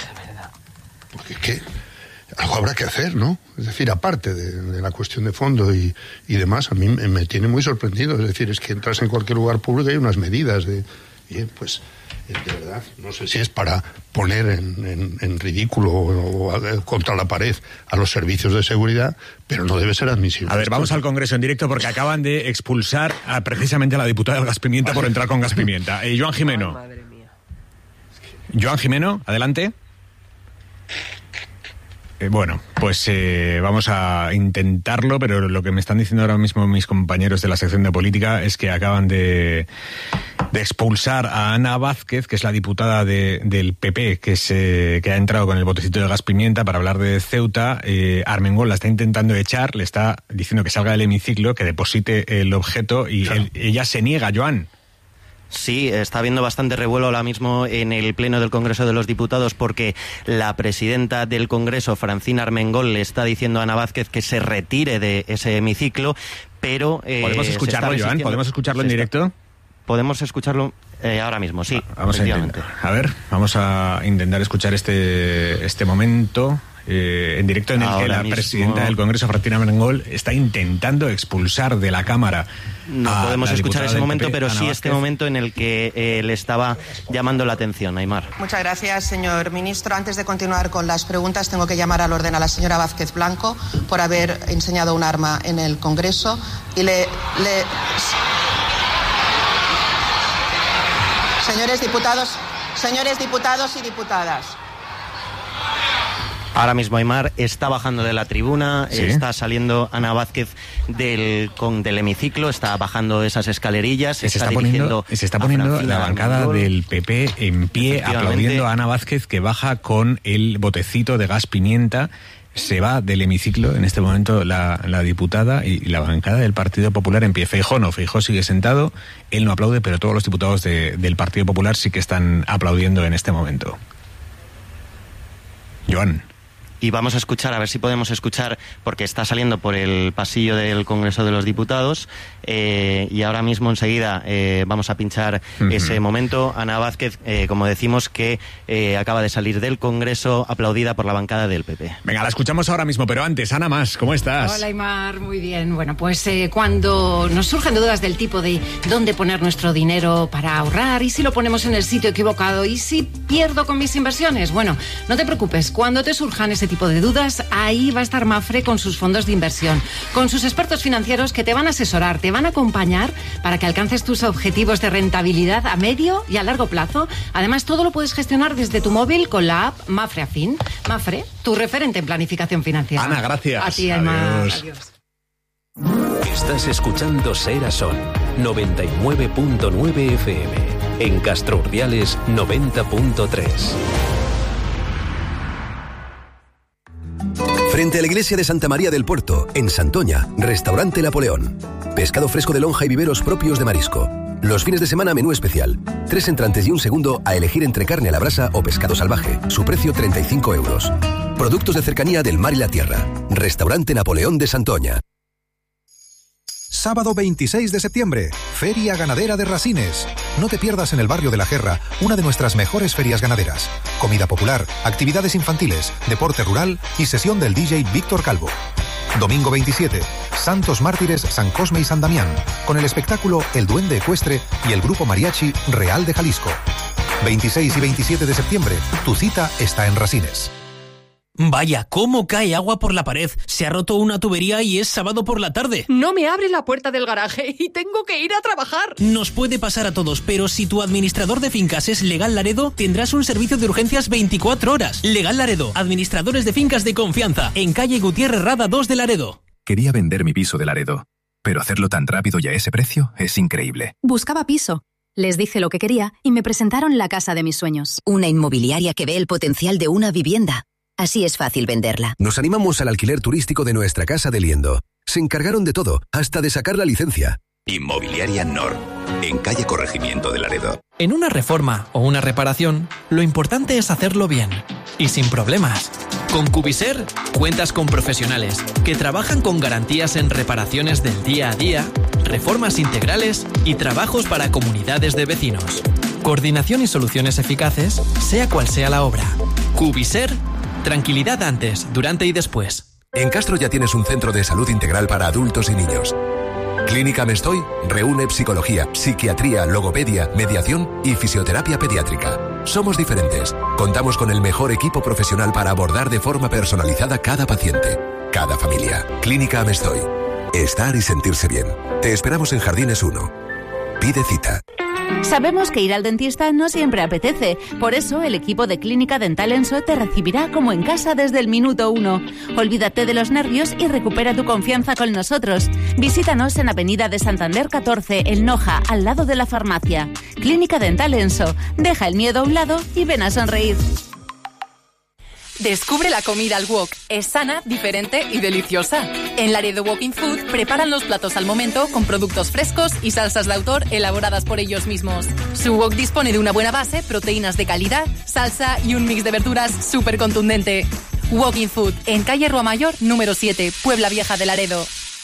Porque ¿qué? Algo habrá que hacer, ¿no? Es decir, aparte de, de la cuestión de fondo y, y demás, a mí me, me tiene muy sorprendido. Es decir, es que entras en cualquier lugar público y hay unas medidas de... Y, pues, de verdad, no sé si es para poner en, en, en ridículo o, o contra la pared a los servicios de seguridad, pero no debe ser admisible. A ver, vamos al Congreso en directo, porque acaban de expulsar a, precisamente a la diputada del gas pimienta por entrar con gas pimienta. Eh, Joan Jimeno. Ay, madre mía. Joan Jimeno, adelante. Eh, bueno, pues eh, vamos a intentarlo, pero lo que me están diciendo ahora mismo mis compañeros de la sección de política es que acaban de, de expulsar a Ana Vázquez, que es la diputada de, del P P, que, se, que ha entrado con el botecito de gas pimienta para hablar de Ceuta. Eh, Armengol la está intentando echar, le está diciendo que salga del hemiciclo, que deposite el objeto, y él, ella se niega, Joan. Sí, está habiendo bastante revuelo ahora mismo en el Pleno del Congreso de los Diputados, porque la presidenta del Congreso, Francina Armengol, le está diciendo a Ana Vázquez que se retire de ese hemiciclo, pero... Eh, ¿Podemos escucharlo, Joan? ¿Podemos escucharlo en directo? Podemos escucharlo eh, ahora mismo, sí. Vamos a, intentar, a ver, vamos a intentar escuchar este, este momento... Eh, en directo, en el ahora que la mismo... presidenta del Congreso, Francina Armengol, está intentando expulsar de la Cámara. No podemos escuchar ese momento, P P, pero Ana sí Vázquez. Este momento en el que eh, le estaba llamando la atención, Aimar. Muchas gracias, señor ministro. Antes de continuar con las preguntas, tengo que llamar al orden a la señora Vázquez Blanco por haber enseñado un arma en el Congreso y le... le... Señores diputados, señores diputados y diputadas. Ahora mismo Aimar está bajando de la tribuna, ¿sí? Está saliendo Ana Vázquez del, con, del hemiciclo, está bajando esas escalerillas, se, se está, está poniendo, se está poniendo la bancada Armengol del P P en pie, aplaudiendo a Ana Vázquez, que baja con el botecito de gas pimienta. Se va del hemiciclo en este momento la, la diputada y, y la bancada del Partido Popular en pie. Feijóo no, Feijóo sigue sentado, él no aplaude, pero todos los diputados de, del Partido Popular sí que están aplaudiendo en este momento. Joan. Y vamos a escuchar, a ver si podemos escuchar, porque está saliendo por el pasillo del Congreso de los Diputados, eh, y ahora mismo enseguida eh, vamos a pinchar uh-huh. ese momento. Ana Vázquez, eh, como decimos, que eh, acaba de salir del Congreso, aplaudida por la bancada del P P. Venga, la escuchamos ahora mismo, pero antes, Ana Mas, ¿cómo estás? Hola, Aimar, muy bien. Bueno, pues eh, cuando nos surgen dudas del tipo de dónde poner nuestro dinero para ahorrar, y si lo ponemos en el sitio equivocado, y si pierdo con mis inversiones, bueno, no te preocupes, cuando te surjan ese tipo de dudas, ahí va a estar Mapfre con sus fondos de inversión, con sus expertos financieros que te van a asesorar, te van a acompañar para que alcances tus objetivos de rentabilidad a medio y a largo plazo. Además, todo lo puedes gestionar desde tu móvil con la app Mapfre Afin. Mapfre, tu referente en planificación financiera. Ana, gracias. A ti, Alma. Adiós. Adiós. Estás escuchando Sera Son, noventa y nueve punto nueve F M. En Castro Urdiales, noventa punto tres. Frente a la iglesia de Santa María del Puerto, en Santoña, Restaurante Napoleón. pescado fresco de lonja y viveros propios de marisco. Los fines de semana menú especial. Tres entrantes y un segundo a elegir entre carne a la brasa o pescado salvaje. Su precio treinta y cinco euros. Productos de cercanía del mar y la tierra. Restaurante Napoleón de Santoña. Sábado veintiséis de septiembre, Feria Ganadera de Rasines. No te pierdas en el barrio de La Gerra una de nuestras mejores ferias ganaderas. Comida popular, actividades infantiles, deporte rural y sesión del D J Víctor Calvo. Domingo veintisiete, Santos Mártires San Cosme y San Damián, con el espectáculo El Duende Ecuestre y el grupo mariachi Real de Jalisco. veintiséis y veintisiete de septiembre, tu cita está en Rasines. Vaya, cómo cae agua por la pared. Se ha roto una tubería y es sábado por la tarde. No me abre la puerta del garaje y tengo que ir a trabajar. Nos puede pasar a todos, pero si tu administrador de fincas es Legal Laredo, tendrás un servicio de urgencias veinticuatro horas. Legal Laredo, administradores de fincas de confianza, en calle Gutiérrez Rada dos de Laredo. Quería vender mi piso de Laredo, pero hacerlo tan rápido y a ese precio es increíble. Buscaba piso. Les dije lo que quería y me presentaron la casa de mis sueños. Una inmobiliaria que ve el potencial de una vivienda. Así es fácil venderla. Nos animamos al alquiler turístico de nuestra casa de Liendo. Se encargaron de todo, hasta de sacar la licencia. Inmobiliaria Nor, en calle Corregimiento de Laredo. En una reforma o una reparación, lo importante es hacerlo bien y sin problemas. Con Cubiser cuentas con profesionales que trabajan con garantías en reparaciones del día a día, reformas integrales y trabajos para comunidades de vecinos. Coordinación y soluciones eficaces, sea cual sea la obra. Cubiser, tranquilidad antes, durante y después. En Castro ya tienes un centro de salud integral para adultos y niños. Clínica Mestoy reúne psicología, psiquiatría, logopedia, mediación y fisioterapia pediátrica. Somos diferentes. Contamos con el mejor equipo profesional para abordar de forma personalizada cada paciente, cada familia. Clínica Mestoy. Estar y sentirse bien. Te esperamos en Jardines uno. Pide cita. Sabemos que ir al dentista no siempre apetece, por eso el equipo de Clínica Dental Enso te recibirá como en casa desde el minuto uno. Olvídate de los nervios y recupera tu confianza con nosotros. Visítanos en Avenida de Santander catorce, en Noja, al lado de la farmacia. Clínica Dental Enso. Deja el miedo a un lado y ven a sonreír. Descubre la comida al wok. Es sana, diferente y deliciosa. En Laredo Walking Food preparan los platos al momento con productos frescos y salsas de autor elaboradas por ellos mismos. Su wok dispone de una buena base, proteínas de calidad, salsa y un mix de verduras súper contundente. Walking Food, en calle Rua Mayor, número siete, Puebla Vieja de Laredo.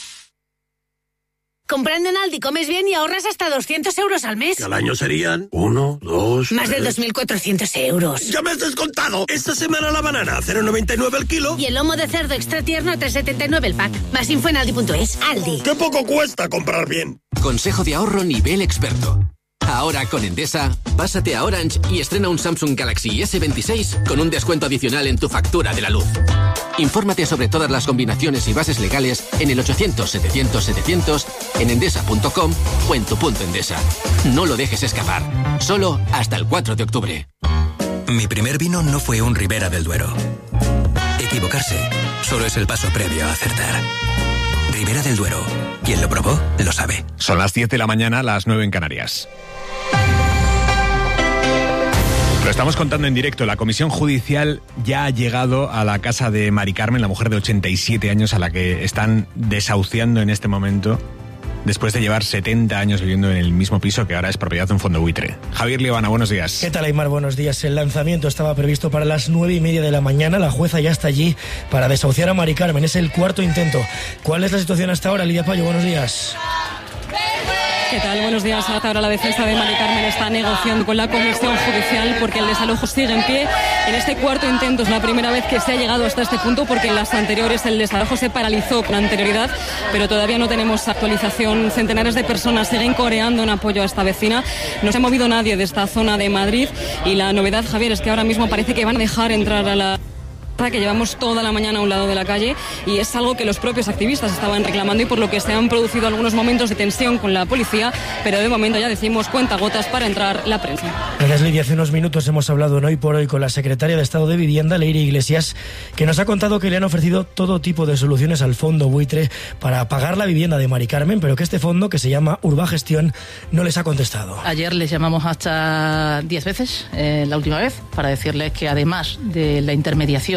Comprando en Aldi comes bien y ahorras hasta doscientos euros al mes. Y al año serían uno, dos... Más tres... de dos mil cuatrocientos euros. ¡Ya me has descontado! Esta semana la banana a cero coma noventa y nueve el kilo. Y el lomo de cerdo extra tierno a tres coma setenta y nueve el pack. Más info en aldi punto es. Aldi. ¡Qué poco cuesta comprar bien! Consejo de ahorro nivel experto. Ahora con Endesa, pásate a Orange y estrena un Samsung Galaxy ese veintiséis con un descuento adicional en tu factura de la luz. Infórmate sobre todas las combinaciones y bases legales en el ochocientos, setecientos, setecientos, en endesa punto com o en tu punto Endesa. No lo dejes escapar. Solo hasta el cuatro de octubre. Mi primer vino no fue un Ribera del Duero. Equivocarse solo es el paso previo a acertar. Ribera del Duero. Quien lo probó, lo sabe. Son las diez de la mañana, las nueve en Canarias. Lo estamos contando en directo. La comisión judicial ya ha llegado a la casa de Mari Carmen, la mujer de ochenta y siete años a la que están desahuciando en este momento, después de llevar setenta años viviendo en el mismo piso que ahora es propiedad de un fondo buitre. Javier Liebana, buenos días. ¿Qué tal, Aymar? Buenos días. El lanzamiento estaba previsto para las nueve y media de la mañana. La jueza ya está allí para desahuciar a Mari Carmen. Es el cuarto intento. ¿Cuál es la situación hasta ahora, Lidia Payo? Buenos días. ¿Qué tal? Buenos días. Hasta ahora la defensa de Mari Carmen está negociando con la comisión judicial porque el desalojo sigue en pie. En este cuarto intento es la primera vez que se ha llegado hasta este punto porque en las anteriores el desalojo se paralizó con anterioridad, pero todavía no tenemos actualización. Centenares de personas siguen coreando en apoyo a esta vecina. No se ha movido nadie de esta zona de Madrid y la novedad, Javier, es que ahora mismo parece que van a dejar entrar a la... que llevamos toda la mañana a un lado de la calle y es algo que los propios activistas estaban reclamando y por lo que se han producido algunos momentos de tensión con la policía, pero de momento ya decimos cuentagotas para entrar la prensa. Gracias, Lidia. Hace unos minutos hemos hablado en Hoy por Hoy con la secretaria de Estado de Vivienda, Leire Iglesias, que nos ha contado que le han ofrecido todo tipo de soluciones al fondo buitre para pagar la vivienda de Mari Carmen, pero que este fondo, que se llama Urbagestión, no les ha contestado. Ayer les llamamos hasta diez veces, eh, la última vez, para decirles que además de la intermediación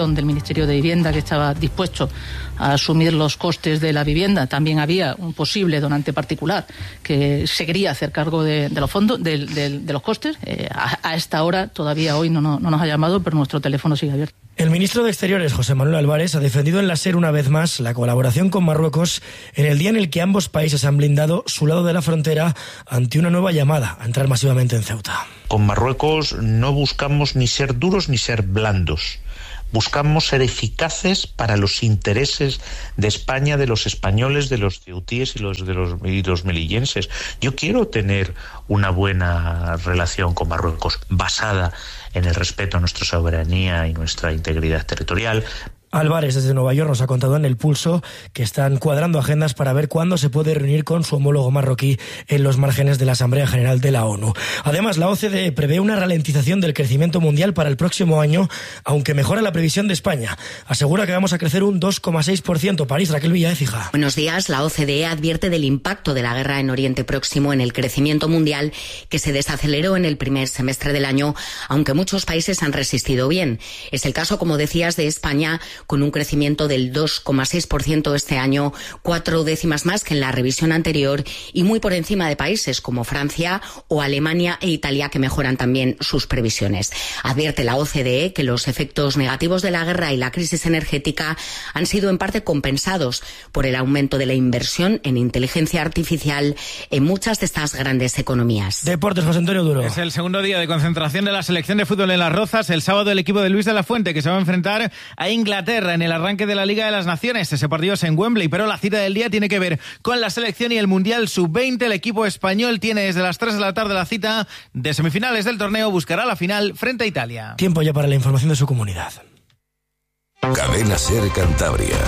declaración del Ministerio de Vivienda que estaba dispuesto a asumir los costes de la vivienda. También había un posible donante particular que se quería hacer cargo de, de los fondos, de, de, de los costes. Eh, a, a esta hora, todavía hoy no, no, no nos ha llamado, pero nuestro teléfono sigue abierto. El ministro de Exteriores, José Manuel Álvarez, ha defendido en la SER una vez más la colaboración con Marruecos en el día en el que ambos países han blindado su lado de la frontera ante una nueva llamada a entrar masivamente en Ceuta. Con Marruecos no buscamos ni ser duros ni ser blandos. Buscamos ser eficaces para los intereses de España, de los españoles, de los ceutíes y los de los, y los melillenses. Yo quiero tener una buena relación con Marruecos basada en el respeto a nuestra soberanía y nuestra integridad territorial. Álvarez desde Nueva York nos ha contado en El Pulso que están cuadrando agendas para ver cuándo se puede reunir con su homólogo marroquí en los márgenes de la Asamblea General de la ONU. Además, la O C D E prevé una ralentización del crecimiento mundial para el próximo año, aunque mejora la previsión de España. Asegura que vamos a crecer un dos coma seis por ciento. París, Raquel Villaécija. Buenos días. La O C D E advierte del impacto de la guerra en Oriente Próximo en el crecimiento mundial, que se desaceleró en el primer semestre del año, aunque muchos países han resistido bien. Es el caso, como decías, de España, con un crecimiento del dos coma seis por ciento este año, cuatro décimas más que en la revisión anterior y muy por encima de países como Francia o Alemania e Italia, que mejoran también sus previsiones. Advierte la O C D E que los efectos negativos de la guerra y la crisis energética han sido en parte compensados por el aumento de la inversión en inteligencia artificial en muchas de estas grandes economías. Deportes, José Antonio Duro. Es el segundo día de concentración de la selección de fútbol en Las Rozas. El sábado el equipo de Luis de la Fuente, que se va a enfrentar a Inglaterra en el arranque de la Liga de las Naciones. Ese partido es en Wembley, pero la cita del día tiene que ver con la selección y el Mundial sub veinte. El equipo español tiene desde las tres de la tarde la cita de semifinales del torneo. Buscará la final frente a Italia. Tiempo ya para la información de su comunidad. Cadena SER Cantabria.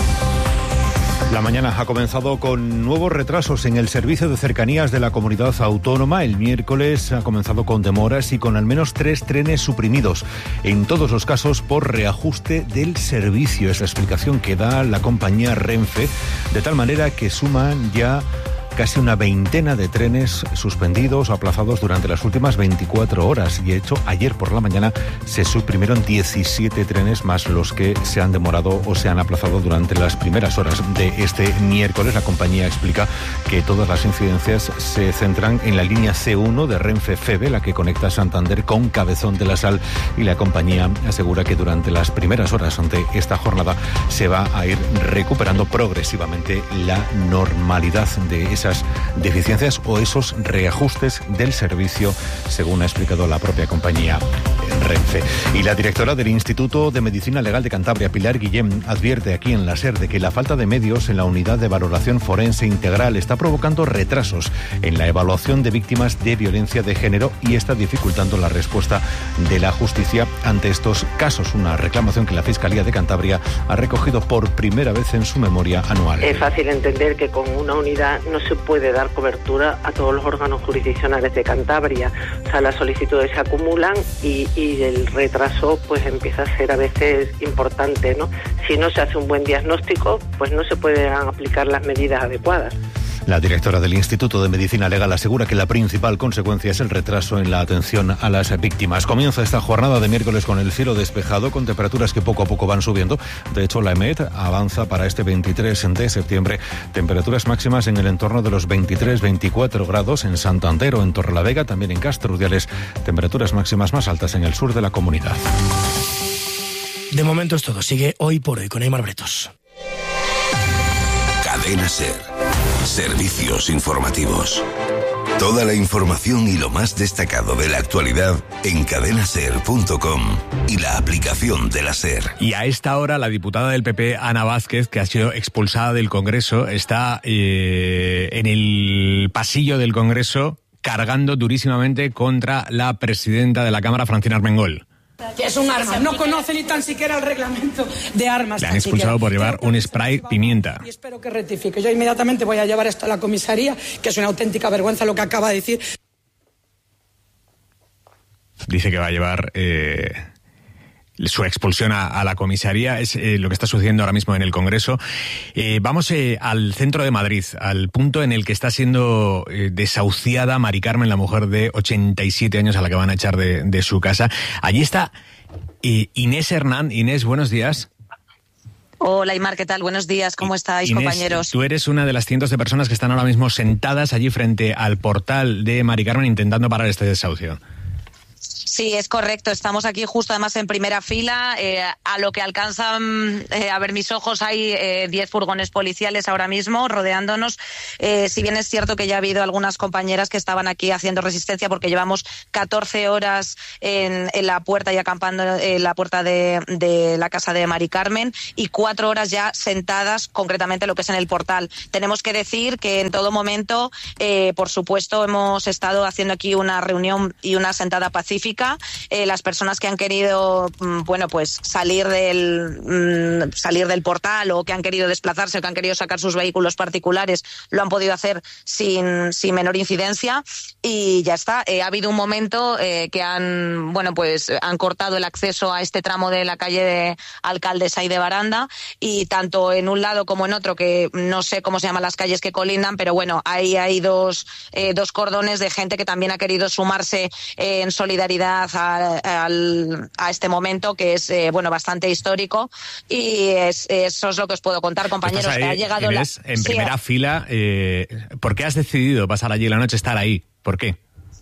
La mañana ha comenzado con nuevos retrasos en el servicio de cercanías de la comunidad autónoma. El miércoles ha comenzado con demoras y con al menos tres trenes suprimidos, en todos los casos por reajuste del servicio. Es la explicación que da la compañía Renfe, de tal manera que suman ya casi una veintena de trenes suspendidos o aplazados durante las últimas veinticuatro horas. Y de hecho, ayer por la mañana se suprimieron diecisiete trenes más los que se han demorado o se han aplazado durante las primeras horas de este miércoles. La compañía explica que todas las incidencias se centran en la línea C uno de Renfe Feve, la que conecta Santander con Cabezón de la Sal, y la compañía asegura que durante las primeras horas de esta jornada se va a ir recuperando progresivamente la normalidad de esas deficiencias o esos reajustes del servicio, según ha explicado la propia compañía Renfe. Y la directora del Instituto de Medicina Legal de Cantabria, Pilar Guillén, advierte aquí en la SER de que la falta de medios en la unidad de valoración forense integral está provocando retrasos en la evaluación de víctimas de violencia de género y está dificultando la respuesta de la justicia ante estos casos. Una reclamación que la Fiscalía de Cantabria ha recogido por primera vez en su memoria anual. Es fácil entender que con una unidad no se puede dar cobertura a todos los órganos jurisdiccionales de Cantabria. O sea, las solicitudes se acumulan y, y el retraso pues empieza a ser a veces importante, ¿no? Si no se hace un buen diagnóstico, pues no se pueden aplicar las medidas adecuadas. La directora del Instituto de Medicina Legal asegura que la principal consecuencia es el retraso en la atención a las víctimas. Comienza esta jornada de miércoles con el cielo despejado, con temperaturas que poco a poco van subiendo. De hecho, la EMET avanza para este veintitrés de septiembre temperaturas máximas en el entorno de los veintitrés veinticuatro grados en Santander o en Torrelavega, también en Castro Urdiales, temperaturas máximas más altas en el sur de la comunidad. De momento es todo. Sigue Hoy por Hoy con Aymar Bretos. Cadena SER. Servicios informativos. Toda la información y lo más destacado de la actualidad en cadena ser punto com y la aplicación de la SER. Y a esta hora la diputada del P P, Ana Vázquez, que ha sido expulsada del Congreso, está eh, en el pasillo del Congreso cargando durísimamente contra la presidenta de la Cámara, Francina Armengol. Que es un arma, no conoce ni tan siquiera el reglamento de armas. Le han expulsado por llevar un spray pimienta. Y espero que rectifique. Yo inmediatamente voy a llevar esto a la comisaría, que es una auténtica vergüenza lo que acaba de decir. Dice que va a llevar eh, su expulsión a, a la comisaría. Es eh, lo que está sucediendo ahora mismo en el Congreso. Eh, vamos eh, al centro de Madrid, al punto en el que está siendo eh, desahuciada Mari Carmen, la mujer de ochenta y siete años a la que van a echar de, de su casa. Allí está Y Inés Hernán, Inés, buenos días. Hola, Aymar, ¿qué tal? Buenos días, ¿cómo estáis, Inés, compañeros? Tú eres una de las cientos de personas que están ahora mismo sentadas allí frente al portal de Mari Carmen intentando parar este desahucio. Sí, es correcto. Estamos aquí justo además en primera fila. Eh, a lo que alcanzan eh, a ver mis ojos hay diez eh, furgones policiales ahora mismo rodeándonos. Eh, si bien es cierto que ya ha habido algunas compañeras que estaban aquí haciendo resistencia porque llevamos catorce horas en, en la puerta y acampando en la puerta de, de la casa de Mari Carmen y cuatro horas ya sentadas, concretamente lo que es en el portal. Tenemos que decir que en todo momento, eh, por supuesto, hemos estado haciendo aquí una reunión y una sentada pacífica. Eh, las personas que han querido, bueno, pues salir del mmm, salir del portal o que han querido desplazarse o que han querido sacar sus vehículos particulares lo han podido hacer sin, sin menor incidencia y ya está. Eh, ha habido un momento eh, que han, bueno, pues han cortado el acceso a este tramo de la calle de Alcaldesa y de Baranda y tanto en un lado como en otro, que no sé cómo se llaman las calles que colindan, pero bueno, ahí hay dos, eh, dos cordones de gente que también ha querido sumarse eh, en solidaridad A, a, a este momento que es eh, bueno bastante histórico y es, eso es lo que os puedo contar, compañeros. Ahí, que ha llegado Inés, la... en primera sí. fila. Eh, ¿Por qué has decidido pasar allí la noche, estar ahí? ¿Por qué?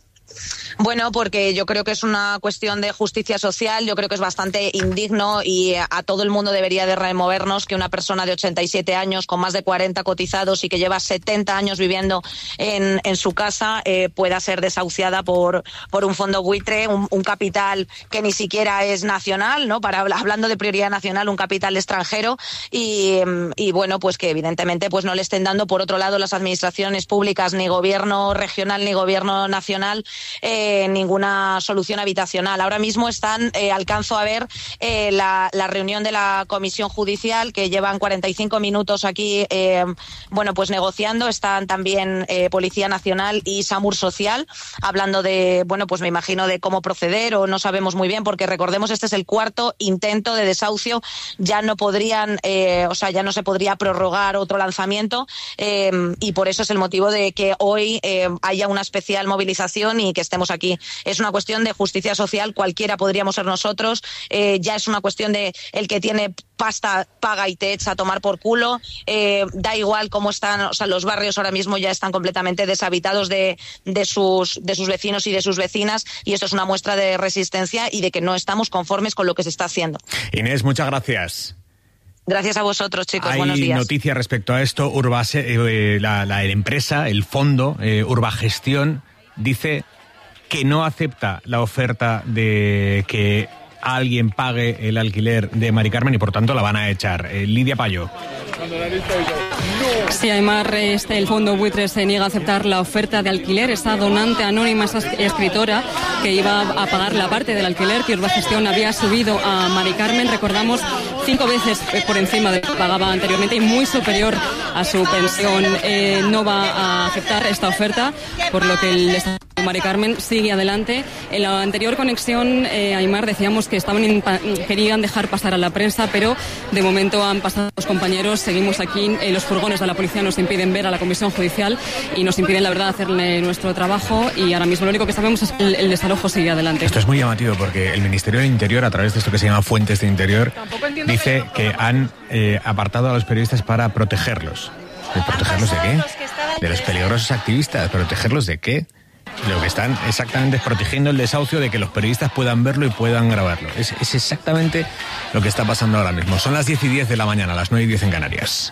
Bueno, porque yo creo que es una cuestión de justicia social, yo creo que es bastante indigno y a todo el mundo debería de removernos que una persona de ochenta y siete años con más de cuarenta cotizados y que lleva setenta años viviendo en, en su casa eh, pueda ser desahuciada por, por un fondo buitre, un, un capital que ni siquiera es nacional, ¿no? Para, hablando de prioridad nacional, un capital extranjero y, y bueno, pues que evidentemente pues no le estén dando por otro lado las administraciones públicas, ni gobierno regional ni gobierno nacional, eh, ninguna solución habitacional. Ahora mismo están, eh, alcanzo a ver eh, la, la reunión de la Comisión Judicial que llevan cuarenta y cinco minutos aquí, eh, bueno, pues negociando. Están también eh, Policía Nacional y SAMUR Social hablando de, bueno, pues me imagino de cómo proceder o no sabemos muy bien porque recordemos este es el cuarto intento de desahucio. Ya no podrían, eh, o sea, ya no se podría prorrogar otro lanzamiento eh, y por eso es el motivo de que hoy eh, haya una especial movilización y que estemos aquí. Es una cuestión de justicia social, cualquiera podríamos ser nosotros, eh, ya es una cuestión de el que tiene pasta paga y te echa a tomar por culo, eh, da igual cómo están, o sea, los barrios ahora mismo ya están completamente deshabitados de, de, sus, de sus vecinos y de sus vecinas y esto es una muestra de resistencia y de que no estamos conformes con lo que se está haciendo. Inés, muchas gracias. Gracias a vosotros, chicos. Hay buenos días. Noticias respecto a esto. Urbase, eh, la, la empresa, el fondo, eh, Urbagestión, dice que no acepta la oferta de que alguien pague el alquiler de Mari Carmen y por tanto la van a echar. Eh, Lidia Payo. Sí, Aymar, este, el fondo buitre se niega a aceptar la oferta de alquiler. Esta donante anónima, esa escritora que iba a pagar la parte del alquiler que Urbagestión había subido a Mari Carmen, recordamos, cinco veces por encima de lo que pagaba anteriormente y muy superior a su pensión. Eh, no va a aceptar esta oferta, por lo que el Estado de Mari Carmen sigue adelante. En la anterior conexión, eh, Aymar, decíamos que estaban querían dejar pasar a la prensa, pero de momento han pasado los compañeros. Seguimos aquí, eh, los furgones de la policía nos impiden ver a la Comisión Judicial y nos impiden, la verdad, hacerle nuestro trabajo y ahora mismo lo único que sabemos es que el, el desalojo sigue adelante. Esto es muy llamativo porque el Ministerio del Interior, a través de esto que se llama Fuentes de Interior, dice que han eh, apartado a los periodistas para protegerlos. ¿De protegerlos de qué? De los peligrosos activistas. ¿Protegerlos de qué? Lo que están exactamente es protegiendo el desahucio de que los periodistas puedan verlo y puedan grabarlo. Es, es exactamente lo que está pasando ahora mismo. Son las diez y diez de la mañana, las nueve y diez en Canarias.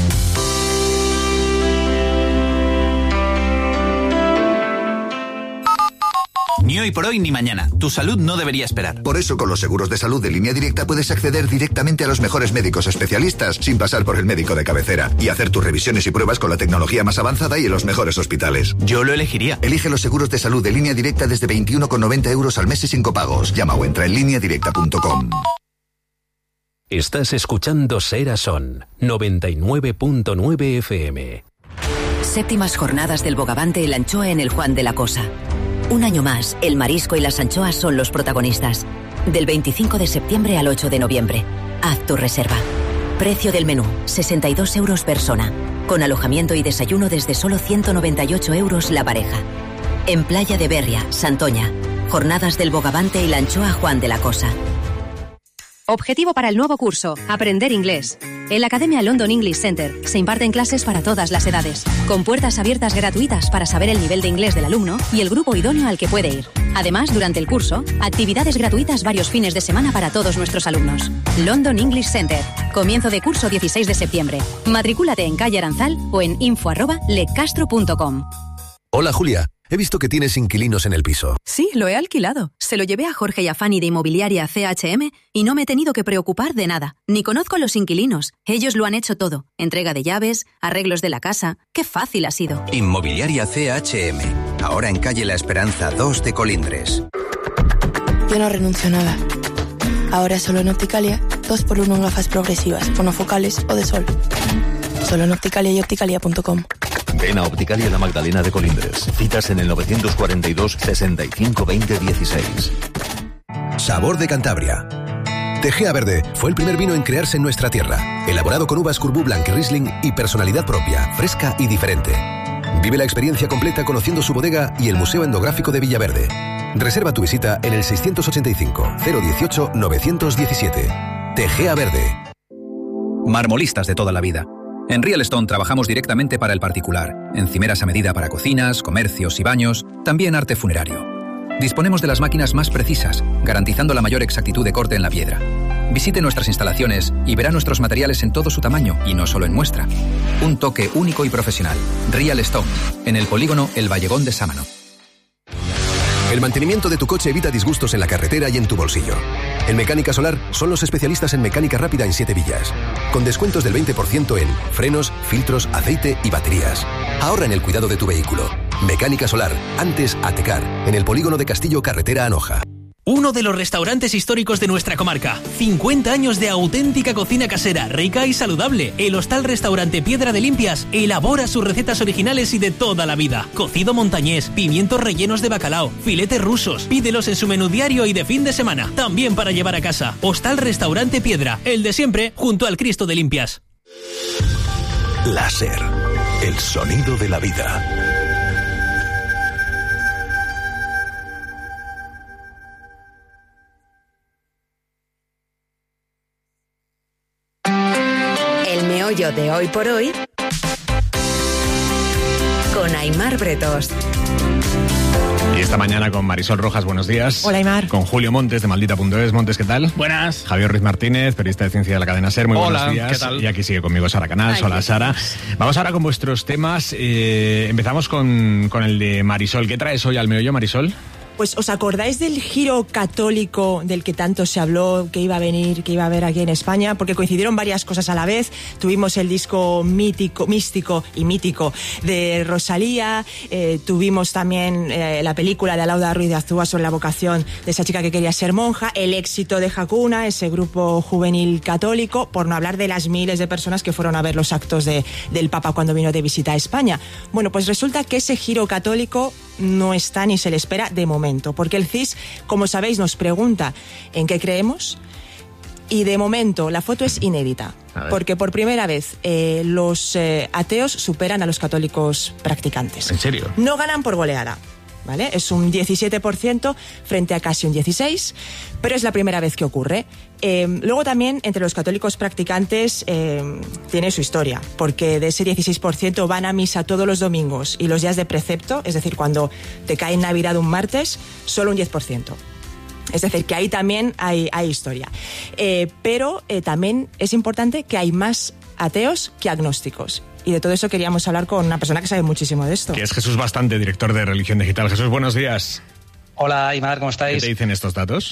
Ni hoy por hoy ni mañana. Tu salud no debería esperar. Por eso, con los seguros de salud de Línea Directa puedes acceder directamente a los mejores médicos especialistas sin pasar por el médico de cabecera y hacer tus revisiones y pruebas con la tecnología más avanzada y en los mejores hospitales. Yo lo elegiría. Elige los seguros de salud de Línea Directa desde veintiuno con noventa euros al mes y sin copagos. Llama o entra en línea directa punto com. Estás escuchando Sera Son noventa y nueve punto nueve F M. Séptimas jornadas del Bogavante y la anchoa en el Juan de la Cosa. Un año más, el marisco y las anchoas son los protagonistas. Del veinticinco de septiembre al ocho de noviembre. Haz tu reserva. Precio del menú, sesenta y dos euros persona. Con alojamiento y desayuno desde solo ciento noventa y ocho euros la pareja. En Playa de Berria, Santoña. Jornadas del Bogavante y la anchoa Juan de la Cosa. Objetivo para el nuevo curso, aprender inglés. En la Academia London English Center se imparten clases para todas las edades, con puertas abiertas gratuitas para saber el nivel de inglés del alumno y el grupo idóneo al que puede ir. Además, durante el curso, actividades gratuitas varios fines de semana para todos nuestros alumnos. London English Center. Comienzo de curso dieciséis de septiembre. Matricúlate en calle Aranzal o en info arroba lecastro punto com. Hola, Julia. He visto que tienes inquilinos en el piso. Sí, lo he alquilado. Se lo llevé a Jorge y a Fanny de Inmobiliaria C H M y no me he tenido que preocupar de nada. Ni conozco a los inquilinos. Ellos lo han hecho todo. Entrega de llaves, arreglos de la casa. ¡Qué fácil ha sido! Inmobiliaria C H M. Ahora en calle La Esperanza dos de Colindres. Yo no renuncio a nada. Ahora solo en Opticalia, dos por uno en gafas progresivas, monofocales o de sol. Solo en Opticalia y opticalia punto com. Ven a Opticalia La Magdalena de Colindres. Citas en el novecientos cuarenta y dos, sesenta y cinco, veinte, dieciséis. Sabor de Cantabria. Tegea Verde fue el primer vino en crearse en nuestra tierra. Elaborado con uvas Courbou Blanc y Riesling y personalidad propia, fresca y diferente. Vive la experiencia completa conociendo su bodega y el Museo Etnográfico de Villaverde. Reserva tu visita en el seiscientos ochenta y cinco, cero dieciocho, novecientos diecisiete. Tegea Verde. Marmolistas de toda la vida. En Real Stone trabajamos directamente para el particular, encimeras a medida para cocinas, comercios y baños, también arte funerario. Disponemos de las máquinas más precisas, garantizando la mayor exactitud de corte en la piedra. Visite nuestras instalaciones y verá nuestros materiales en todo su tamaño y no solo en muestra. Un toque único y profesional. Real Stone, en el polígono El Vallegón de Sámano. El mantenimiento de tu coche evita disgustos en la carretera y en tu bolsillo. En Mecánica Solar son los especialistas en mecánica rápida en siete villas, con descuentos del veinte por ciento en frenos, filtros, aceite y baterías. Ahorra en el cuidado de tu vehículo. Mecánica Solar, antes Atecar, en el polígono de Castillo, carretera Anoja. Uno de los restaurantes históricos de nuestra comarca. cincuenta años de auténtica cocina casera, rica y saludable. El Hostal Restaurante Piedra de Limpias elabora sus recetas originales y de toda la vida. Cocido montañés, pimientos rellenos de bacalao, filetes rusos. Pídelos en su menú diario y de fin de semana. También para llevar a casa. Hostal Restaurante Piedra, el de siempre, junto al Cristo de Limpias. Láser, el sonido de la vida. De Hoy por Hoy con Aimar Bretos. Y esta mañana con Marisol Rojas, buenos días. Hola, Aimar. Con Julio Montes de Maldita punto es. Montes, ¿qué tal? Buenas. Javier Ruiz Martínez, periodista de Ciencia de la cadena SER, muy Hola, buenos días. ¿qué tal? Y aquí sigue conmigo Sara Canals. Hola, Sara. Vamos ahora con vuestros temas. Eh, empezamos con, con el de Marisol. ¿Qué traes hoy al meollo, Marisol? Pues, ¿os acordáis del giro católico del que tanto se habló, que iba a venir, que iba a haber aquí en España? Porque coincidieron varias cosas a la vez. Tuvimos el disco mítico, místico y mítico de Rosalía, eh, tuvimos también eh, la película de Alauda Ruiz de Azúa sobre la vocación de esa chica que quería ser monja, el éxito de Hakuna, ese grupo juvenil católico, por no hablar de las miles de personas que fueron a ver los actos de, del Papa cuando vino de visita a España. Bueno, pues resulta que ese giro católico no está ni se le espera de momento, porque el C I S, como sabéis, nos pregunta en qué creemos y de momento la foto es inédita, porque por primera vez eh, los eh, ateos superan a los católicos practicantes. ¿En serio? No ganan por goleada, ¿vale? Es un diecisiete por ciento frente a casi un dieciséis por ciento, pero es la primera vez que ocurre. Eh, luego también entre los católicos practicantes eh, tiene su historia, porque de ese dieciséis por ciento van a misa todos los domingos y los días de precepto, es decir, cuando te cae en Navidad un martes, solo un diez por ciento. Es decir, que ahí también hay, hay historia. Eh, pero eh, también es importante que hay más ateos que agnósticos. Y de todo eso queríamos hablar con una persona que sabe muchísimo de esto. Que es Jesús Bastante, director de Religión Digital. Jesús, buenos días. Hola, Aimar, ¿cómo estáis? ¿Qué te dicen estos datos?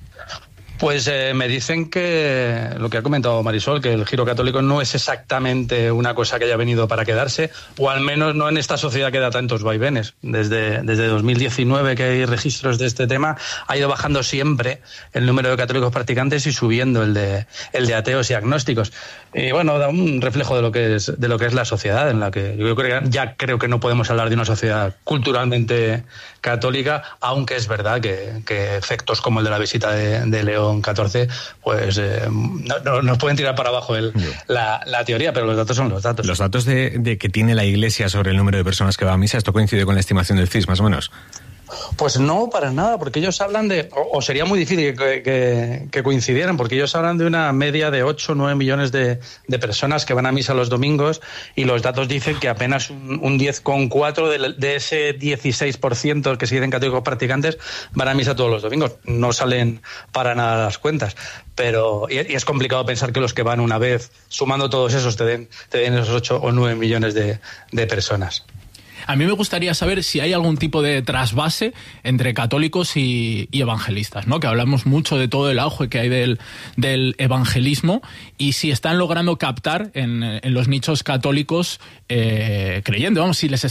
Pues eh, me dicen que lo que ha comentado Marisol, que el giro católico no es exactamente una cosa que haya venido para quedarse, o al menos no en esta sociedad que da tantos vaivenes. Desde, desde dos mil diecinueve que hay registros de este tema, ha ido bajando siempre el número de católicos practicantes y subiendo el de, el de ateos y agnósticos. Y bueno, da un reflejo de lo que es, de lo que es la sociedad, en la que yo creo que ya creo que no podemos hablar de una sociedad culturalmente católica, aunque es verdad que, que efectos como el de la visita de, de León catorce, pues eh, no, no, nos pueden tirar para abajo el, la, la teoría, pero los datos son los datos. Los datos de, de que tiene la Iglesia sobre el número de personas que va a misa, ¿esto coincide con la estimación del C I S, más o menos? Pues no, para nada, porque ellos hablan de, o, o sería muy difícil que, que, que coincidieran, porque ellos hablan de una media de ocho o nueve millones de, de personas que van a misa los domingos, y los datos dicen que apenas un, un diez coma cuatro de, de ese dieciséis por ciento que se dicen católicos practicantes van a misa todos los domingos. No salen para nada las cuentas, pero y, y es complicado pensar que los que van una vez, sumando todos esos, te den, te den esos ocho o nueve millones de, de personas. A mí me gustaría saber si hay algún tipo de trasvase entre católicos y, y evangelistas, ¿no? Que hablamos mucho de todo el auge que hay del, del evangelismo, y si están logrando captar en, en los nichos católicos eh, creyendo, vamos, si les